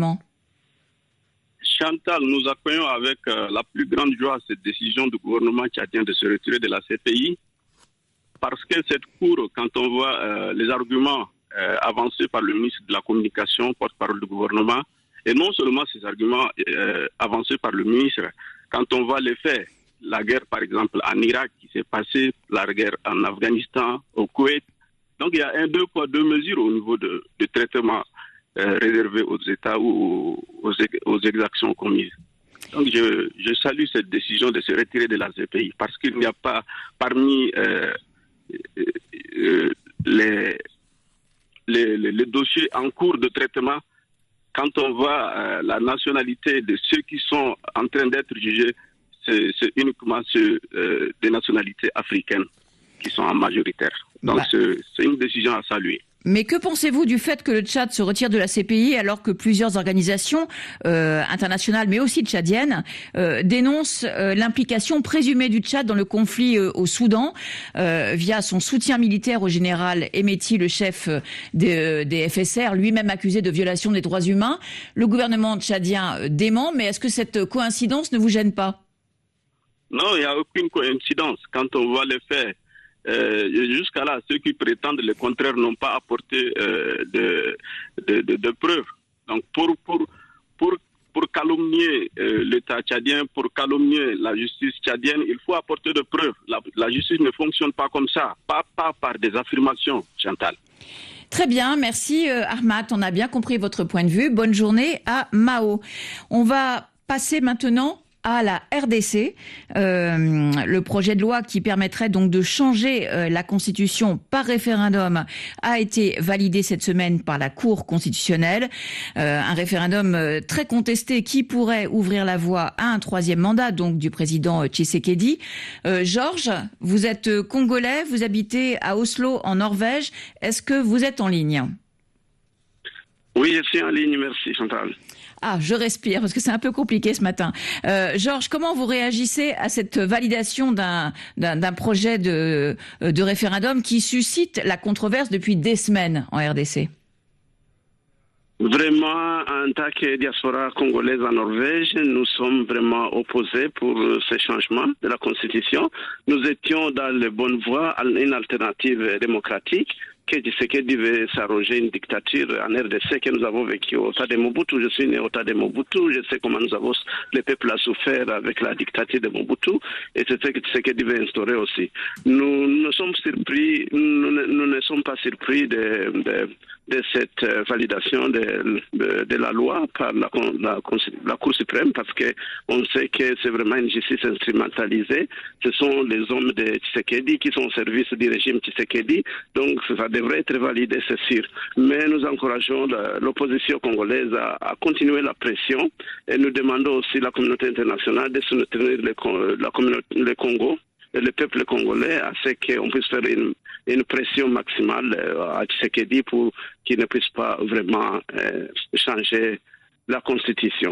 Chantal, nous accueillons avec la plus grande joie cette décision du gouvernement tchadien de se retirer de la CPI. Parce que cette cour, quand on voit les arguments avancés par le ministre de la Communication, porte-parole du gouvernement, et non seulement ces arguments avancés par le ministre, quand on voit les faits, la guerre par exemple en Irak qui s'est passée, la guerre en Afghanistan, au Koweït, donc il y a un deux poids, deux mesures au niveau de traitement réservé aux États ou aux exactions commises. Donc je salue cette décision de se retirer de la CPI parce qu'il n'y a pas parmi les dossiers en cours de traitement, quand on voit la nationalité de ceux qui sont en train d'être jugés, c'est uniquement ceux des nationalités africaines qui sont en majoritaire. Donc c'est une décision à saluer.
Mais que pensez-vous du fait que le Tchad se retire de la CPI alors que plusieurs organisations internationales, mais aussi tchadiennes, dénoncent l'implication présumée du Tchad dans le conflit au Soudan via son soutien militaire au général Hemeti, le chef des FSR, lui-même accusé de violation des droits humains. Le gouvernement tchadien dément, mais est-ce que cette coïncidence ne vous gêne pas ?
Non, il n'y a aucune coïncidence. Quand on voit les faits, jusqu'à là, ceux qui prétendent le contraire n'ont pas apporté de preuves. Donc, pour calomnier l'État tchadien, pour calomnier la justice tchadienne, il faut apporter de preuves. La justice ne fonctionne pas comme ça, pas par des affirmations, Chantal.
Très bien, merci Ahmad, on a bien compris votre point de vue. Bonne journée à Mao. On va passer maintenant à la RDC, le projet de loi qui permettrait donc de changer la Constitution par référendum a été validé cette semaine par la Cour constitutionnelle. Un référendum très contesté qui pourrait ouvrir la voie à un troisième mandat donc du président Tshisekedi. Georges, vous êtes congolais, vous habitez à Oslo en Norvège. Est-ce que vous êtes en ligne ?
Oui, je suis en ligne, merci Chantal.
Ah, je respire parce que c'est un peu compliqué ce matin. Georges, comment vous réagissez à cette validation d'un projet de référendum qui suscite la controverse depuis des semaines en RDC ?
Vraiment, en tant que diaspora congolaise en Norvège, nous sommes vraiment opposés pour ces changements de la Constitution. Nous étions dans la bonne voie à une alternative démocratique, que Tshisekedi veut s'arroger une dictature en RDC que nous avons vécu au temps de Mobutu. Je suis né au temps de Mobutu, je sais comment le peuple a souffert avec la dictature de Mobutu, et c'est ce que Tshisekedi veut instaurer aussi. Nous ne sommes pas surpris de cette validation de la loi par la Cour suprême, parce qu'on sait que c'est vraiment une justice instrumentalisée. Ce sont les hommes de Tshisekedi qui sont au service du régime Tshisekedi, donc ça devrait être validé, c'est sûr. Mais nous encourageons l'opposition congolaise à continuer la pression, et nous demandons aussi à la communauté internationale de soutenir le Congo, le peuple congolais, à ce qu'on puisse faire une pression maximale à Tshisekedi pour qu'il ne puisse pas vraiment changer la Constitution.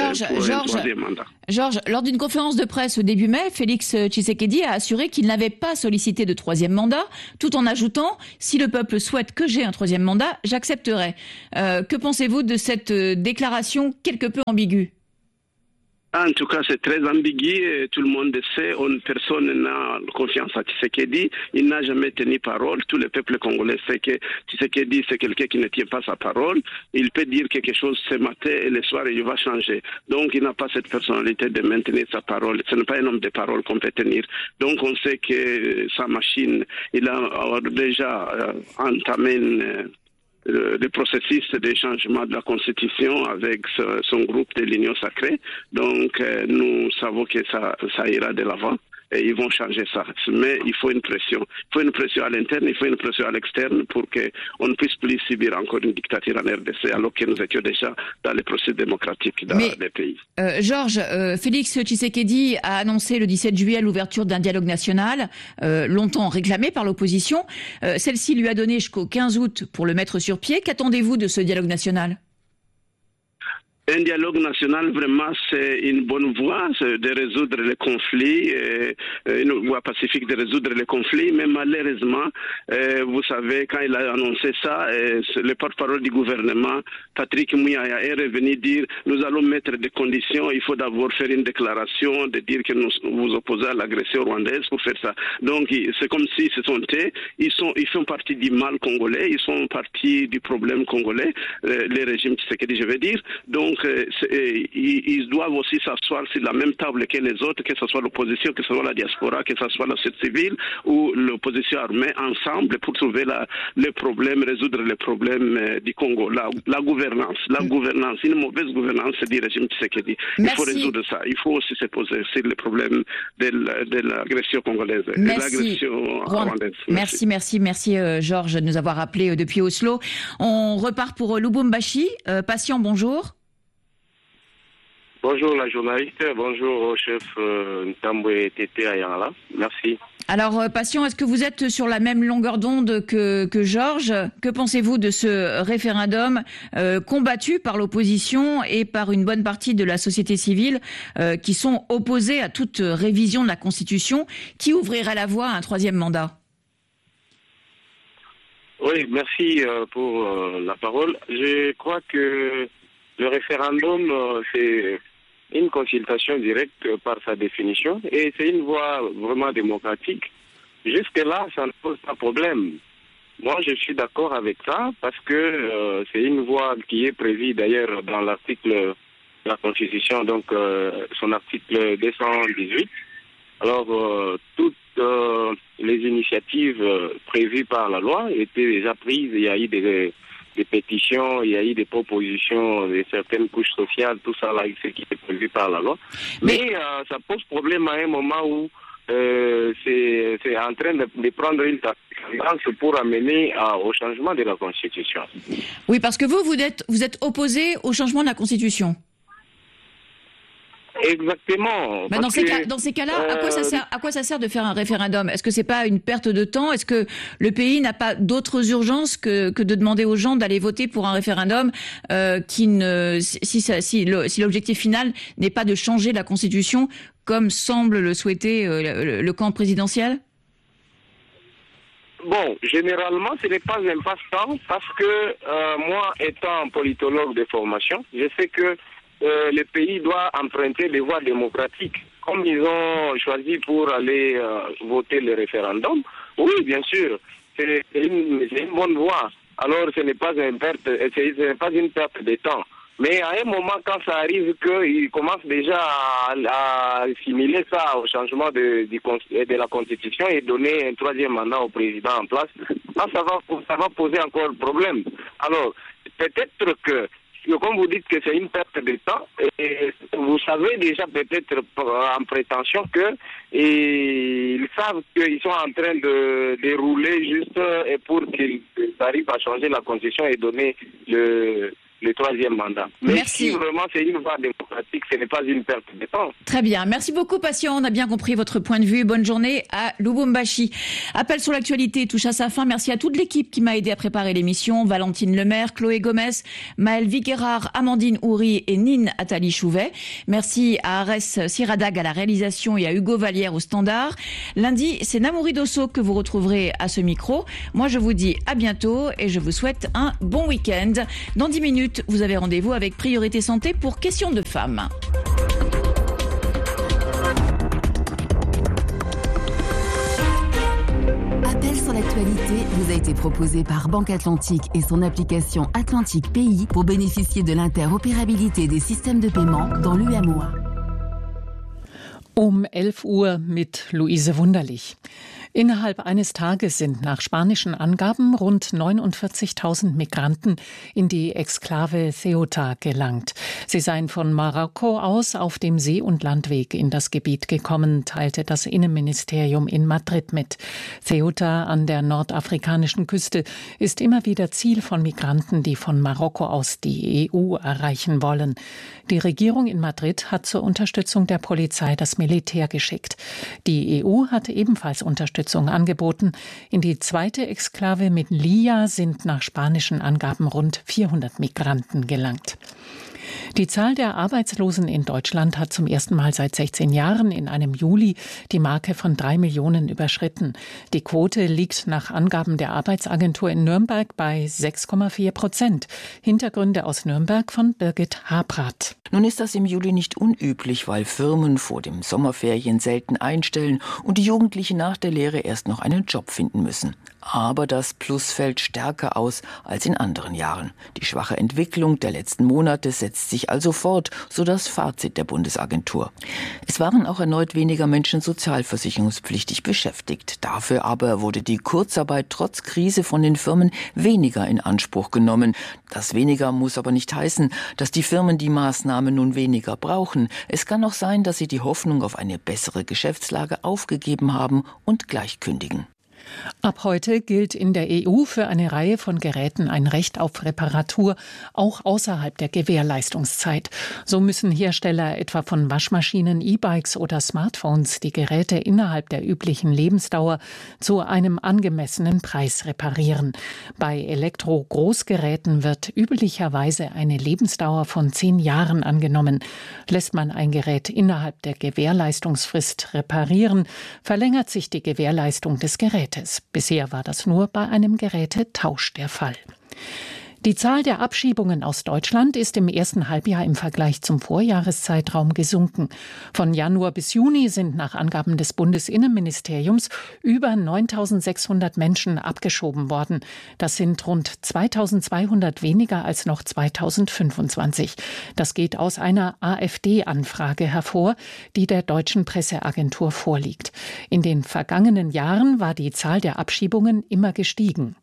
Georges, lors d'une conférence de presse au début mai, Félix Tshisekedi a assuré qu'il n'avait pas sollicité de troisième mandat, tout en ajoutant « Si le peuple souhaite que j'ai un troisième mandat, j'accepterai ». Que pensez-vous de cette déclaration quelque peu ambiguë ?
En tout cas, c'est très ambigu, tout le monde sait, personne n'a confiance à Tshisekedi, il n'a jamais tenu parole, tout le peuple congolais sait que Tshisekedi c'est quelqu'un qui ne tient pas sa parole, il peut dire quelque chose ce matin et le soir il va changer, donc il n'a pas cette personnalité de maintenir sa parole, ce n'est pas un homme de parole qu'on peut tenir, donc on sait que sa machine, il a déjà entamé le processus de changement de la Constitution avec son groupe de l'Union sacrée. Donc, nous savons que ça ira de l'avant et ils vont changer ça. Mais il faut une pression. Il faut une pression à l'interne, il faut une pression à l'externe pour qu'on ne puisse plus subir encore une dictature en RDC alors que nous étions déjà dans les processus démocratiques dans les pays.
Georges, Félix Tshisekedi a annoncé le 17 juillet l'ouverture d'un dialogue national, longtemps réclamé par l'opposition. Celle-ci lui a donné jusqu'au 15 août pour le mettre sur pied. Qu'attendez-vous de ce dialogue national ?
Un dialogue national, vraiment, c'est une bonne voie de résoudre les conflits, une voie pacifique de résoudre les conflits, mais malheureusement, vous savez, quand il a annoncé ça, le porte-parole du gouvernement, Patrick Muyaya, est revenu dire « Nous allons mettre des conditions, il faut d'abord faire une déclaration, de dire que nous vous opposons à l'agression rwandaise pour faire ça. » Donc, c'est comme s'ils se sont tés, ils font partie du mal congolais, ils font partie du problème congolais, les régimes Tshisekedi, je veux dire. Donc, ils doivent aussi s'asseoir sur la même table que les autres, que ce soit l'opposition, que ce soit la diaspora, que ce soit la société civile ou l'opposition armée, ensemble pour trouver les problèmes, résoudre les problèmes du Congo. La gouvernance, une mauvaise gouvernance du régime Tshisekedi. Il faut résoudre ça. Il faut aussi se poser sur le problème de l'agression congolaise, de l'agression rwandaise.
Merci Georges de nous avoir appelé depuis Oslo. On repart pour Lubumbashi. Patient, bonjour.
Bonjour la journaliste, bonjour au chef Ntambwe Tete Ayala. Merci.
Alors, Patient, est-ce que vous êtes sur la même longueur d'onde que Georges ? Que pensez-vous de ce référendum combattu par l'opposition et par une bonne partie de la société civile qui sont opposés à toute révision de la Constitution qui ouvrirait la voie à un troisième mandat ?
Oui, merci pour la parole. Je crois que le référendum, c'est une consultation directe par sa définition et c'est une voie vraiment démocratique. Jusque-là, ça ne pose pas problème. Moi, je suis d'accord avec ça parce que c'est une voie qui est prévue d'ailleurs dans l'article de la Constitution, donc son article 218. Alors, toutes les initiatives prévues par la loi étaient déjà prises. Il y a eu des pétitions, il y a eu des propositions de certaines couches sociales, tout ça là, ce qui est prévu par la loi. Mais ça pose problème à un moment où c'est en train de prendre une tendance pour amener au changement de la Constitution.
Oui, parce que vous êtes opposé au changement de la Constitution.
Exactement.
Dans ces cas-là, à quoi ça sert de faire un référendum ? Est-ce que c'est pas une perte de temps ? Est-ce que le pays n'a pas d'autres urgences que de demander aux gens d'aller voter pour un référendum si l'objectif final n'est pas de changer la Constitution comme semble le souhaiter le camp présidentiel ?
Bon, généralement, ce n'est pas un passe-temps parce que moi, étant politologue de formation, je sais que le pays doit emprunter les voies démocratiques. Comme ils ont choisi pour aller voter le référendum, oui, bien sûr, c'est une bonne voie. Alors ce n'est pas une perte de temps. Mais à un moment, quand ça arrive qu'ils commencent déjà à assimiler ça au changement de la Constitution et donner un 3e mandat au président en place, là, ça va poser encore problème. Alors, peut-être que, comme vous dites que c'est une perte de temps, et vous savez déjà peut-être en prétention qu'ils savent qu'ils sont en train de dérouler juste pour qu'ils arrivent à changer la Constitution et donner le 3e mandat. Mais
Merci.
si vraiment c'est une voie démocratique, ce n'est pas une perte de temps.
Très bien. Merci beaucoup, Patient. On a bien compris votre point de vue. Bonne journée à Lubumbashi. Appel sur l'actualité touche à sa fin. Merci à toute l'équipe qui m'a aidé à préparer l'émission. Valentine Lemaire, Chloé Gomez, Maëlle Viguerard, Amandine Houry et Nine Attali Chouvet. Merci à Arès Siradag à la réalisation et à Hugo Vallière au standard. Lundi, c'est Namouri Dosso que vous retrouverez à ce micro. Moi, je vous dis à bientôt et je vous souhaite un bon week-end. Dans 10 minutes, vous avez rendez-vous avec Priorité Santé pour Questions de femmes.
Appel sur l'actualité vous a été proposé par Banque Atlantique et son application Atlantique Pays pour bénéficier de l'interopérabilité des systèmes de paiement dans l'UMOA.
11 Uhr mit Luise Wunderlich. Innerhalb eines Tages sind nach spanischen Angaben rund 49.000 Migranten in die Exklave Ceuta gelangt. Sie seien von Marokko aus auf dem See- und Landweg in das Gebiet gekommen, teilte das Innenministerium in Madrid mit. Ceuta an der nordafrikanischen Küste ist immer wieder Ziel von Migranten, die von Marokko aus die EU erreichen wollen. Die Regierung in Madrid hat zur Unterstützung der Polizei das Militär geschickt. Die EU hat ebenfalls Unterstützung angeboten. In die zweite Exklave Melilla sind nach spanischen Angaben rund 400 Migranten gelangt. Die Zahl der Arbeitslosen in Deutschland hat zum ersten Mal seit 16 Jahren in einem Juli die Marke von 3 Millionen überschritten. Die Quote liegt nach Angaben der Arbeitsagentur in Nürnberg bei 6,4%. Hintergründe aus Nürnberg von Birgit Habrath.
Nun ist das im Juli nicht unüblich, weil Firmen vor den Sommerferien selten einstellen und die Jugendlichen nach der Lehre erst noch einen Job finden müssen. Aber das Plus fällt stärker aus als in anderen Jahren. Die schwache Entwicklung der letzten Monate setzt sich also fort, so das Fazit der Bundesagentur. Es waren auch erneut weniger Menschen sozialversicherungspflichtig beschäftigt. Dafür aber wurde die Kurzarbeit trotz Krise von den Firmen weniger in Anspruch genommen. Das weniger muss aber nicht heißen, dass die Firmen die Maßnahmen nun weniger brauchen. Es kann auch sein, dass sie die Hoffnung auf eine bessere Geschäftslage aufgegeben haben und gleich kündigen.
Ab heute gilt in der EU für eine Reihe von Geräten ein Recht auf Reparatur, auch außerhalb der Gewährleistungszeit. So müssen Hersteller etwa von Waschmaschinen, E-Bikes oder Smartphones die Geräte innerhalb der üblichen Lebensdauer zu einem angemessenen Preis reparieren. Bei Elektro-Großgeräten wird üblicherweise eine Lebensdauer von 10 Jahren angenommen. Lässt man ein Gerät innerhalb der Gewährleistungsfrist reparieren, verlängert sich die Gewährleistung des Gerätes. Bisher war das nur bei einem Gerätetausch der Fall. Die Zahl der Abschiebungen aus Deutschland ist im ersten Halbjahr im Vergleich zum Vorjahreszeitraum gesunken. Von Januar bis Juni sind nach Angaben des Bundesinnenministeriums über 9.600 Menschen abgeschoben worden. Das sind rund 2.200 weniger als noch 2025. Das geht aus einer AfD-Anfrage hervor, die der deutschen Presseagentur vorliegt. In den vergangenen Jahren war die Zahl der Abschiebungen immer gestiegen.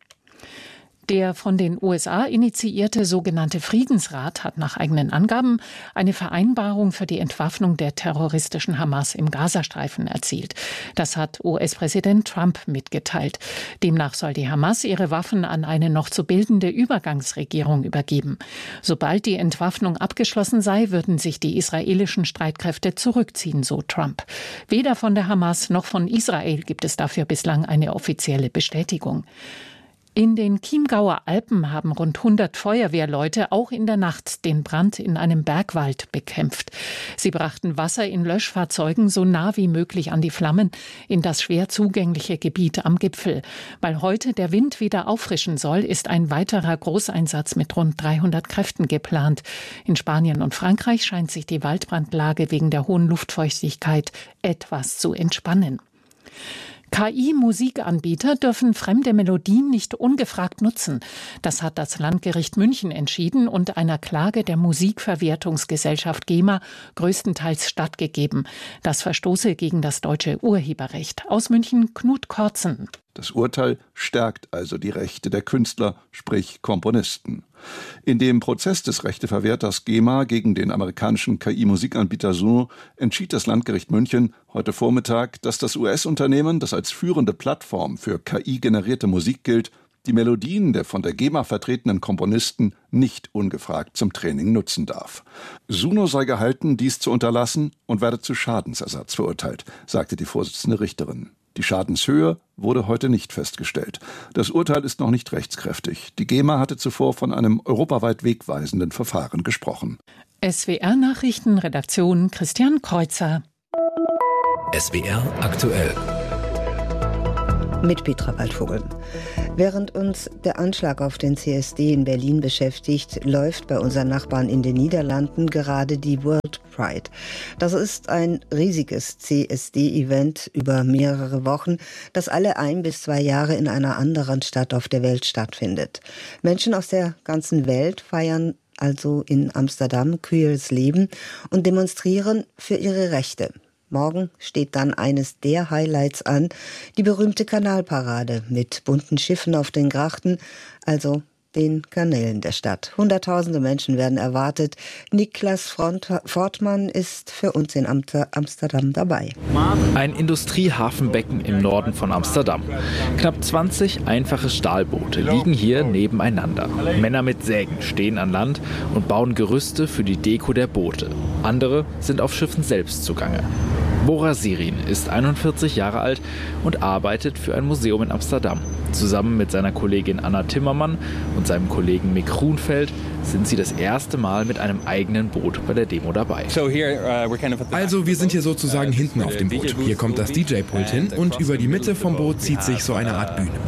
Der von den USA initiierte sogenannte Friedensrat hat nach eigenen Angaben eine Vereinbarung für die Entwaffnung der terroristischen Hamas im Gazastreifen erzielt. Das hat US-Präsident Trump mitgeteilt. Demnach soll die Hamas ihre Waffen an eine noch zu bildende Übergangsregierung übergeben. Sobald die Entwaffnung abgeschlossen sei, würden sich die israelischen Streitkräfte zurückziehen, so Trump. Weder von der Hamas noch von Israel gibt es dafür bislang eine offizielle Bestätigung. In den Chiemgauer Alpen haben rund 100 Feuerwehrleute auch in der Nacht den Brand in einem Bergwald bekämpft. Sie brachten Wasser in Löschfahrzeugen so nah wie möglich an die Flammen in das schwer zugängliche Gebiet am Gipfel. Weil heute der Wind wieder auffrischen soll, ist ein weiterer Großeinsatz mit rund 300 Kräften geplant. In Spanien und Frankreich scheint sich die Waldbrandlage wegen der hohen Luftfeuchtigkeit etwas zu entspannen. KI-Musikanbieter dürfen fremde Melodien nicht ungefragt nutzen. Das hat das Landgericht München entschieden und einer Klage der Musikverwertungsgesellschaft GEMA größtenteils stattgegeben. Das verstoße gegen das deutsche Urheberrecht. Aus München Knut Kortzen.
Das Urteil stärkt also die Rechte der Künstler, sprich Komponisten. In dem Prozess des Rechteverwerters GEMA gegen den amerikanischen KI-Musikanbieter Suno entschied das Landgericht München heute Vormittag, dass das US-Unternehmen, das als führende Plattform für KI-generierte Musik gilt, die Melodien der von der GEMA vertretenen Komponisten nicht ungefragt zum Training nutzen darf. Suno sei gehalten, dies zu unterlassen und werde zu Schadensersatz verurteilt, sagte die Vorsitzende Richterin. Die Schadenshöhe wurde heute nicht festgestellt. Das Urteil ist noch nicht rechtskräftig. Die GEMA hatte zuvor von einem europaweit wegweisenden Verfahren gesprochen.
SWR-Nachrichten, Redaktion Christian Kreuzer.
SWR aktuell.
Mit Petra Waldvogel. Während uns der Anschlag auf den CSD in Berlin beschäftigt, läuft bei unseren Nachbarn in den Niederlanden gerade die World Pride. Das ist ein riesiges CSD-Event über mehrere Wochen, das alle 1 bis 2 Jahre in einer anderen Stadt auf der Welt stattfindet. Menschen aus der ganzen Welt feiern also in Amsterdam queeres Leben und demonstrieren für ihre Rechte. Morgen steht dann eines der Highlights an, die berühmte Kanalparade mit bunten Schiffen auf den Grachten, also den Kanälen der Stadt. Hunderttausende Menschen werden erwartet. Niklas Fortmann ist für uns in Amsterdam dabei.
Ein Industriehafenbecken im Norden von Amsterdam. Knapp 20 einfache Stahlboote liegen hier nebeneinander. Männer mit Sägen stehen an Land und bauen Gerüste für die Deko der Boote. Andere sind auf Schiffen selbst zugange. Bora Sirin ist 41 Jahre alt und arbeitet für ein Museum in Amsterdam. Zusammen mit seiner Kollegin Anna Timmermann und seinem Kollegen Mick Groenveld sind sie das erste Mal mit einem eigenen Boot bei der Demo dabei.
Also wir sind hier sozusagen hinten auf dem Boot. Hier kommt das DJ-Pult hin und über die Mitte vom Boot zieht sich so eine Art Bühne.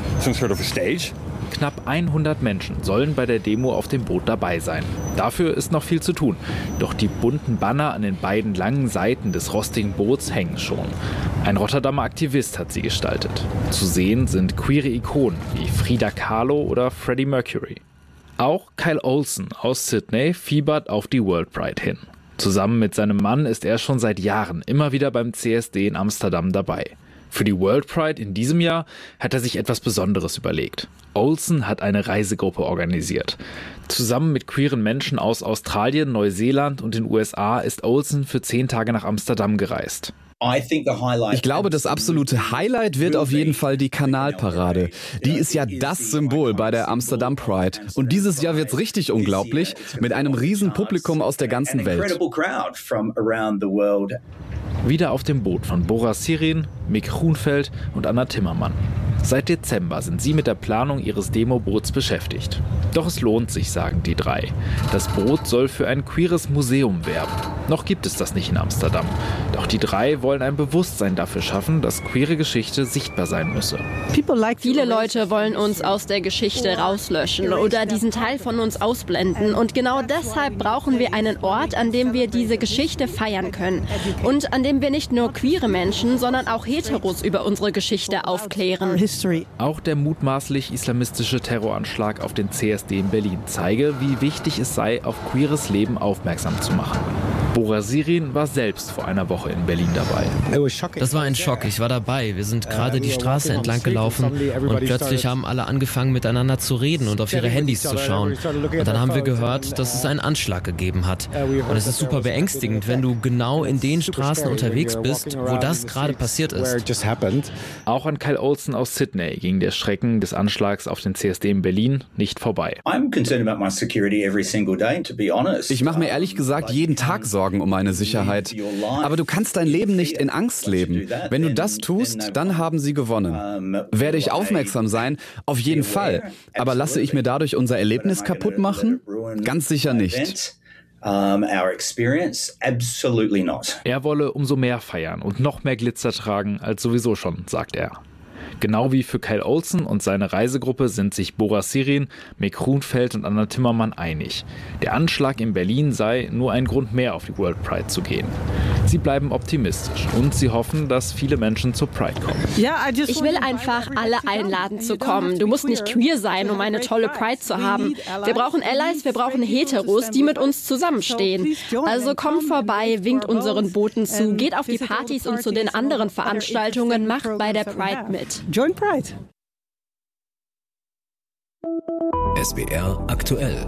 Knapp 100 Menschen sollen bei der Demo auf dem Boot dabei sein. Dafür ist noch viel zu tun. Doch die bunten Banner an den beiden langen Seiten des rostigen Boots hängen schon. Ein Rotterdamer Aktivist hat sie gestaltet. Zu sehen sind queere Ikonen wie Frida Kahlo oder Freddie Mercury. Auch Kyle Olsen aus Sydney fiebert auf die World Pride hin. Zusammen mit seinem Mann ist er schon seit Jahren immer wieder beim CSD in Amsterdam dabei. Für die World Pride in diesem Jahr hat er sich etwas Besonderes überlegt. Olsen hat eine Reisegruppe organisiert. Zusammen mit queeren Menschen aus Australien, Neuseeland und den USA ist Olsen für 10 Tage nach Amsterdam gereist.
Ich glaube, das absolute Highlight wird auf jeden Fall die Kanalparade. Die ist ja das Symbol bei der Amsterdam Pride. Und dieses Jahr wird's richtig unglaublich, mit einem riesen Publikum aus der ganzen Welt.
Wieder auf dem Boot von Bora Sirin, Mick Groenveld und Anna Timmermann. Seit Dezember sind sie mit der Planung ihres Demoboots beschäftigt. Doch es lohnt sich, sagen die 3. Das Boot soll für ein queeres Museum werben. Noch gibt es das nicht in Amsterdam. Doch die 3 wollen ein Bewusstsein dafür schaffen, dass queere Geschichte sichtbar sein müsse.
Viele Leute wollen uns aus der Geschichte rauslöschen oder diesen Teil von uns ausblenden. Und genau deshalb brauchen wir einen Ort, an dem wir diese Geschichte feiern können. Und an dem wir nicht nur queere Menschen, sondern auch Heteros über unsere Geschichte aufklären.
Auch der mutmaßlich islamistische Terroranschlag auf den CSD in Berlin zeige, wie wichtig es sei, auf queeres Leben aufmerksam zu machen. Bora Sirin war selbst vor einer Woche in Berlin dabei.
Das war ein Schock, ich war dabei. Wir sind gerade die Straße entlang gelaufen und plötzlich haben alle angefangen miteinander zu reden und auf ihre Handys zu schauen. Und dann haben wir gehört, dass es einen Anschlag gegeben hat. Und es ist super beängstigend, wenn du genau in den Straßen unterwegs bist, wo das gerade passiert ist.
Auch an Kyle Olsen aus Sydney ging der Schrecken des Anschlags auf den CSD in Berlin nicht vorbei.
Ich mache mir ehrlich gesagt jeden Tag Sorgen um meine Sicherheit. Aber du kannst dein Leben nicht in Angst leben. Wenn du das tust, dann haben sie gewonnen. Werde ich aufmerksam sein? Auf jeden Fall. Aber lasse ich mir dadurch unser Erlebnis kaputt machen? Ganz sicher nicht.
Er wolle umso mehr feiern und noch mehr Glitzer tragen als sowieso schon, sagt er. Genau wie für Kyle Olsen und seine Reisegruppe sind sich Bora Sirin, Mick Groenveld und Anna Timmermann einig. Der Anschlag in Berlin sei nur ein Grund mehr, auf die World Pride zu gehen. Sie bleiben optimistisch und sie hoffen, dass viele Menschen zur Pride kommen.
Ich will einfach alle einladen zu kommen. Du musst nicht queer sein, um eine tolle Pride zu haben. Wir brauchen Allies, wir brauchen Heteros, die mit uns zusammenstehen. Also kommt vorbei, winkt unseren Booten zu, geht auf die Partys und zu den anderen Veranstaltungen, macht bei der Pride mit.
Join Pride.
SWR aktuell.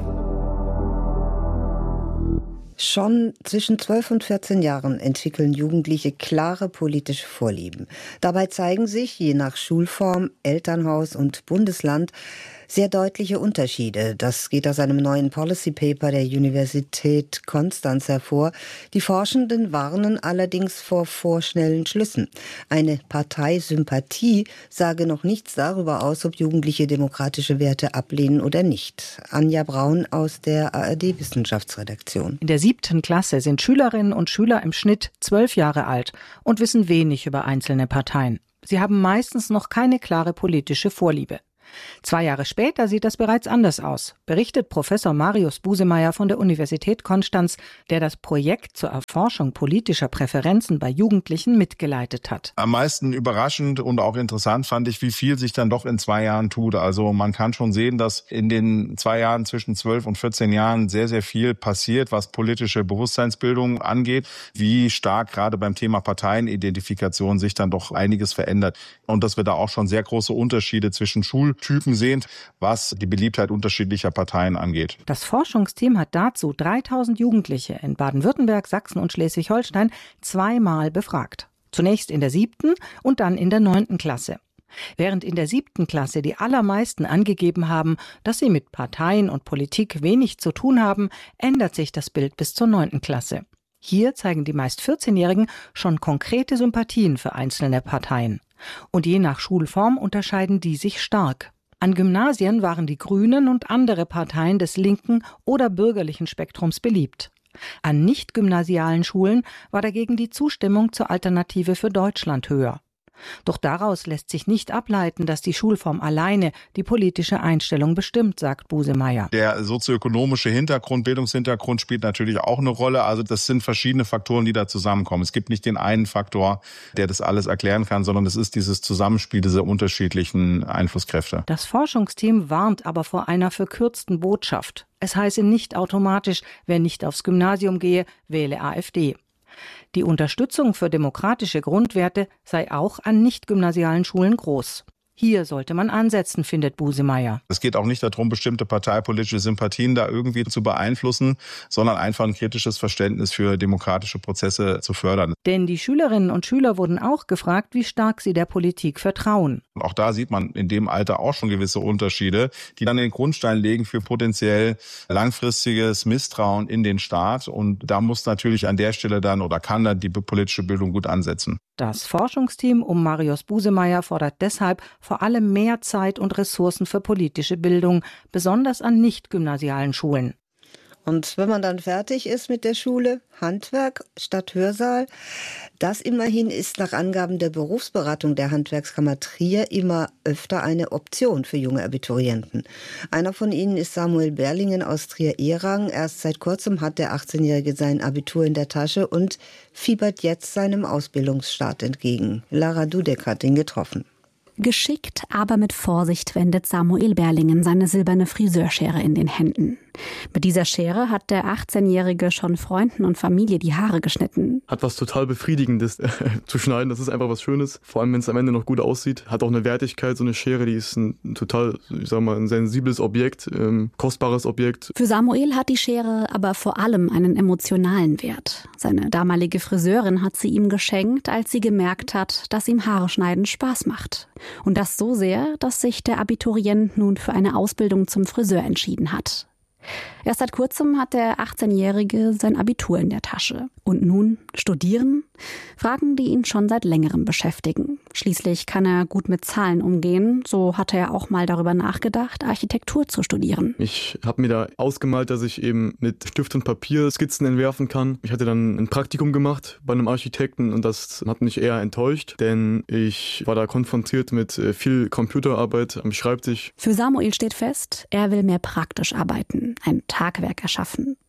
Schon zwischen 12 und 14 Jahren entwickeln Jugendliche klare politische Vorlieben. Dabei zeigen sich, je nach Schulform, Elternhaus und Bundesland, sehr deutliche Unterschiede. Das geht aus einem neuen Policy Paper der Universität Konstanz hervor. Die Forschenden warnen allerdings vor vorschnellen Schlüssen. Eine Parteisympathie sage noch nichts darüber aus, ob Jugendliche demokratische Werte ablehnen oder nicht. Anja Braun aus der ARD-Wissenschaftsredaktion.
In der 7. Klasse sind Schülerinnen und Schüler im Schnitt 12 Jahre alt und wissen wenig über einzelne Parteien. Sie haben meistens noch keine klare politische Vorliebe. 2 Jahre später sieht das bereits anders aus, berichtet Professor Marius Busemeyer von der Universität Konstanz, der das Projekt zur Erforschung politischer Präferenzen bei Jugendlichen mitgeleitet hat.
Am meisten überraschend und auch interessant fand ich, wie viel sich dann doch in 2 Jahren tut. Also man kann schon sehen, dass in den 2 Jahren zwischen 12 und 14 Jahren sehr, sehr viel passiert, was politische Bewusstseinsbildung angeht, wie stark gerade beim Thema Parteienidentifikation sich dann doch einiges verändert. Und dass wir da auch schon sehr große Unterschiede zwischen Schultypen sehen, was die Beliebtheit unterschiedlicher Parteien angeht.
Das Forschungsteam hat dazu 3000 Jugendliche in Baden-Württemberg, Sachsen und Schleswig-Holstein 2-mal befragt. Zunächst in der 7. und dann in der 9. Klasse. Während in der 7. Klasse die allermeisten angegeben haben, dass sie mit Parteien und Politik wenig zu tun haben, ändert sich das Bild bis zur 9. Klasse. Hier zeigen die meist 14-Jährigen schon konkrete Sympathien für einzelne Parteien. Und je nach Schulform unterscheiden die sich stark. An Gymnasien waren die Grünen und andere Parteien des linken oder bürgerlichen Spektrums beliebt. An nicht-gymnasialen Schulen war dagegen die Zustimmung zur Alternative für Deutschland höher. Doch daraus lässt sich nicht ableiten, dass die Schulform alleine die politische Einstellung bestimmt, sagt Busemeyer.
Der sozioökonomische Hintergrund, Bildungshintergrund spielt natürlich auch eine Rolle. Also das sind verschiedene Faktoren, die da zusammenkommen. Es gibt nicht den einen Faktor, der das alles erklären kann, sondern es ist dieses Zusammenspiel dieser unterschiedlichen Einflusskräfte.
Das Forschungsteam warnt aber vor einer verkürzten Botschaft. Es heiße nicht automatisch, wer nicht aufs Gymnasium gehe, wähle AfD. Die Unterstützung für demokratische Grundwerte sei auch an nicht-gymnasialen Schulen groß. Hier sollte man ansetzen, findet Busemeyer.
Es geht auch nicht darum, bestimmte parteipolitische Sympathien da irgendwie zu beeinflussen, sondern einfach ein kritisches Verständnis für demokratische Prozesse zu fördern.
Denn die Schülerinnen und Schüler wurden auch gefragt, wie stark sie der Politik vertrauen.
Und auch da sieht man in dem Alter auch schon gewisse Unterschiede, die dann den Grundstein legen für potenziell langfristiges Misstrauen in den Staat. Und da muss natürlich an der Stelle dann oder kann dann die politische Bildung gut ansetzen.
Das Forschungsteam um Marius Busemeyer fordert deshalb vor allem mehr Zeit und Ressourcen für politische Bildung, besonders an nicht-gymnasialen Schulen.
Und wenn man dann fertig ist mit der Schule, Handwerk statt Hörsaal, das immerhin ist nach Angaben der Berufsberatung der Handwerkskammer Trier immer öfter eine Option für junge Abiturienten. Einer von ihnen ist Samuel Berlingen aus Trier-Ehrang. Erst seit kurzem hat der 18-Jährige sein Abitur in der Tasche und fiebert jetzt seinem Ausbildungsstart entgegen. Lara Dudek hat ihn getroffen.
Geschickt, aber mit Vorsicht wendet Samuel Berlingen seine silberne Friseurschere in den Händen. Mit dieser Schere hat der 18-Jährige schon Freunden und Familie die Haare geschnitten.
Hat was total Befriedigendes zu schneiden, das ist einfach was Schönes. Vor allem, wenn es am Ende noch gut aussieht. Hat auch eine Wertigkeit, so eine Schere, die ist ein total, ein sensibles Objekt, kostbares Objekt.
Für Samuel hat die Schere aber vor allem einen emotionalen Wert. Seine damalige Friseurin hat sie ihm geschenkt, als sie gemerkt hat, dass ihm Haare schneiden Spaß macht. Und das so sehr, dass sich der Abiturient nun für eine Ausbildung zum Friseur entschieden hat. Erst seit kurzem hat der 18-Jährige sein Abitur in der Tasche. Und nun studieren? Fragen, die ihn schon seit längerem beschäftigen. Schließlich kann er gut mit Zahlen umgehen. So hatte er auch mal darüber nachgedacht, Architektur zu studieren.
Ich habe mir da ausgemalt, dass ich eben mit Stift und Papier Skizzen entwerfen kann. Ich hatte dann ein Praktikum gemacht bei einem Architekten und das hat mich eher enttäuscht, denn ich war da konfrontiert mit viel Computerarbeit am Schreibtisch.
Für Samuel steht fest, er will mehr praktisch arbeiten, ein Tagwerk erschaffen.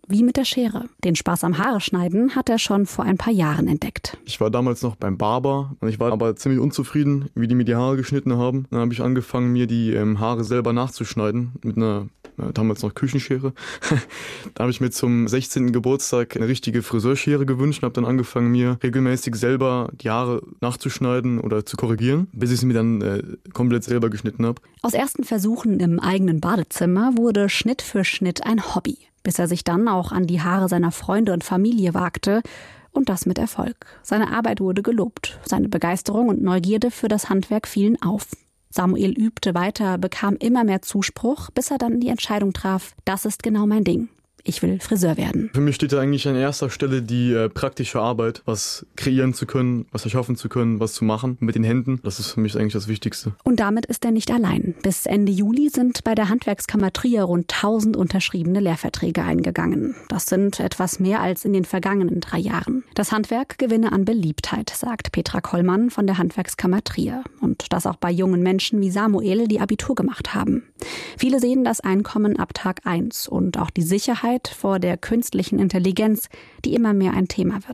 Wie mit der Schere. Den Spaß am Haare schneiden hat er schon vor ein paar Jahren entdeckt.
Ich war damals noch beim Barber und ich war aber ziemlich unzufrieden, wie die mir die Haare geschnitten haben. Dann habe ich angefangen, mir die Haare selber nachzuschneiden mit einer damals noch Küchenschere. Da habe ich mir zum 16. Geburtstag eine richtige Friseurschere gewünscht und habe dann angefangen, mir regelmäßig selber die Haare nachzuschneiden oder zu korrigieren, bis ich sie mir dann komplett selber geschnitten habe.
Aus ersten Versuchen im eigenen Badezimmer wurde Schnitt für Schnitt ein Hobby, bis er sich dann auch an die Haare seiner Freunde und Familie wagte. Und das mit Erfolg. Seine Arbeit wurde gelobt. Seine Begeisterung und Neugierde für das Handwerk fielen auf. Samuel übte weiter, bekam immer mehr Zuspruch, bis er dann die Entscheidung traf, das ist genau mein Ding. Ich will Friseur werden.
Für mich steht da eigentlich an erster Stelle die praktische Arbeit, was kreieren zu können, was erschaffen zu können, was zu machen mit den Händen. Das ist für mich eigentlich das Wichtigste.
Und damit ist er nicht allein. Bis Ende Juli sind bei der Handwerkskammer Trier rund 1000 unterschriebene Lehrverträge eingegangen. Das sind etwas mehr als in den vergangenen 3 Jahren. Das Handwerk gewinne an Beliebtheit, sagt Petra Kollmann von der Handwerkskammer Trier. Und das auch bei jungen Menschen wie Samuel, die Abitur gemacht haben. Viele sehen das Einkommen ab Tag 1 und auch die Sicherheit vor der künstlichen Intelligenz, die immer mehr ein Thema wird.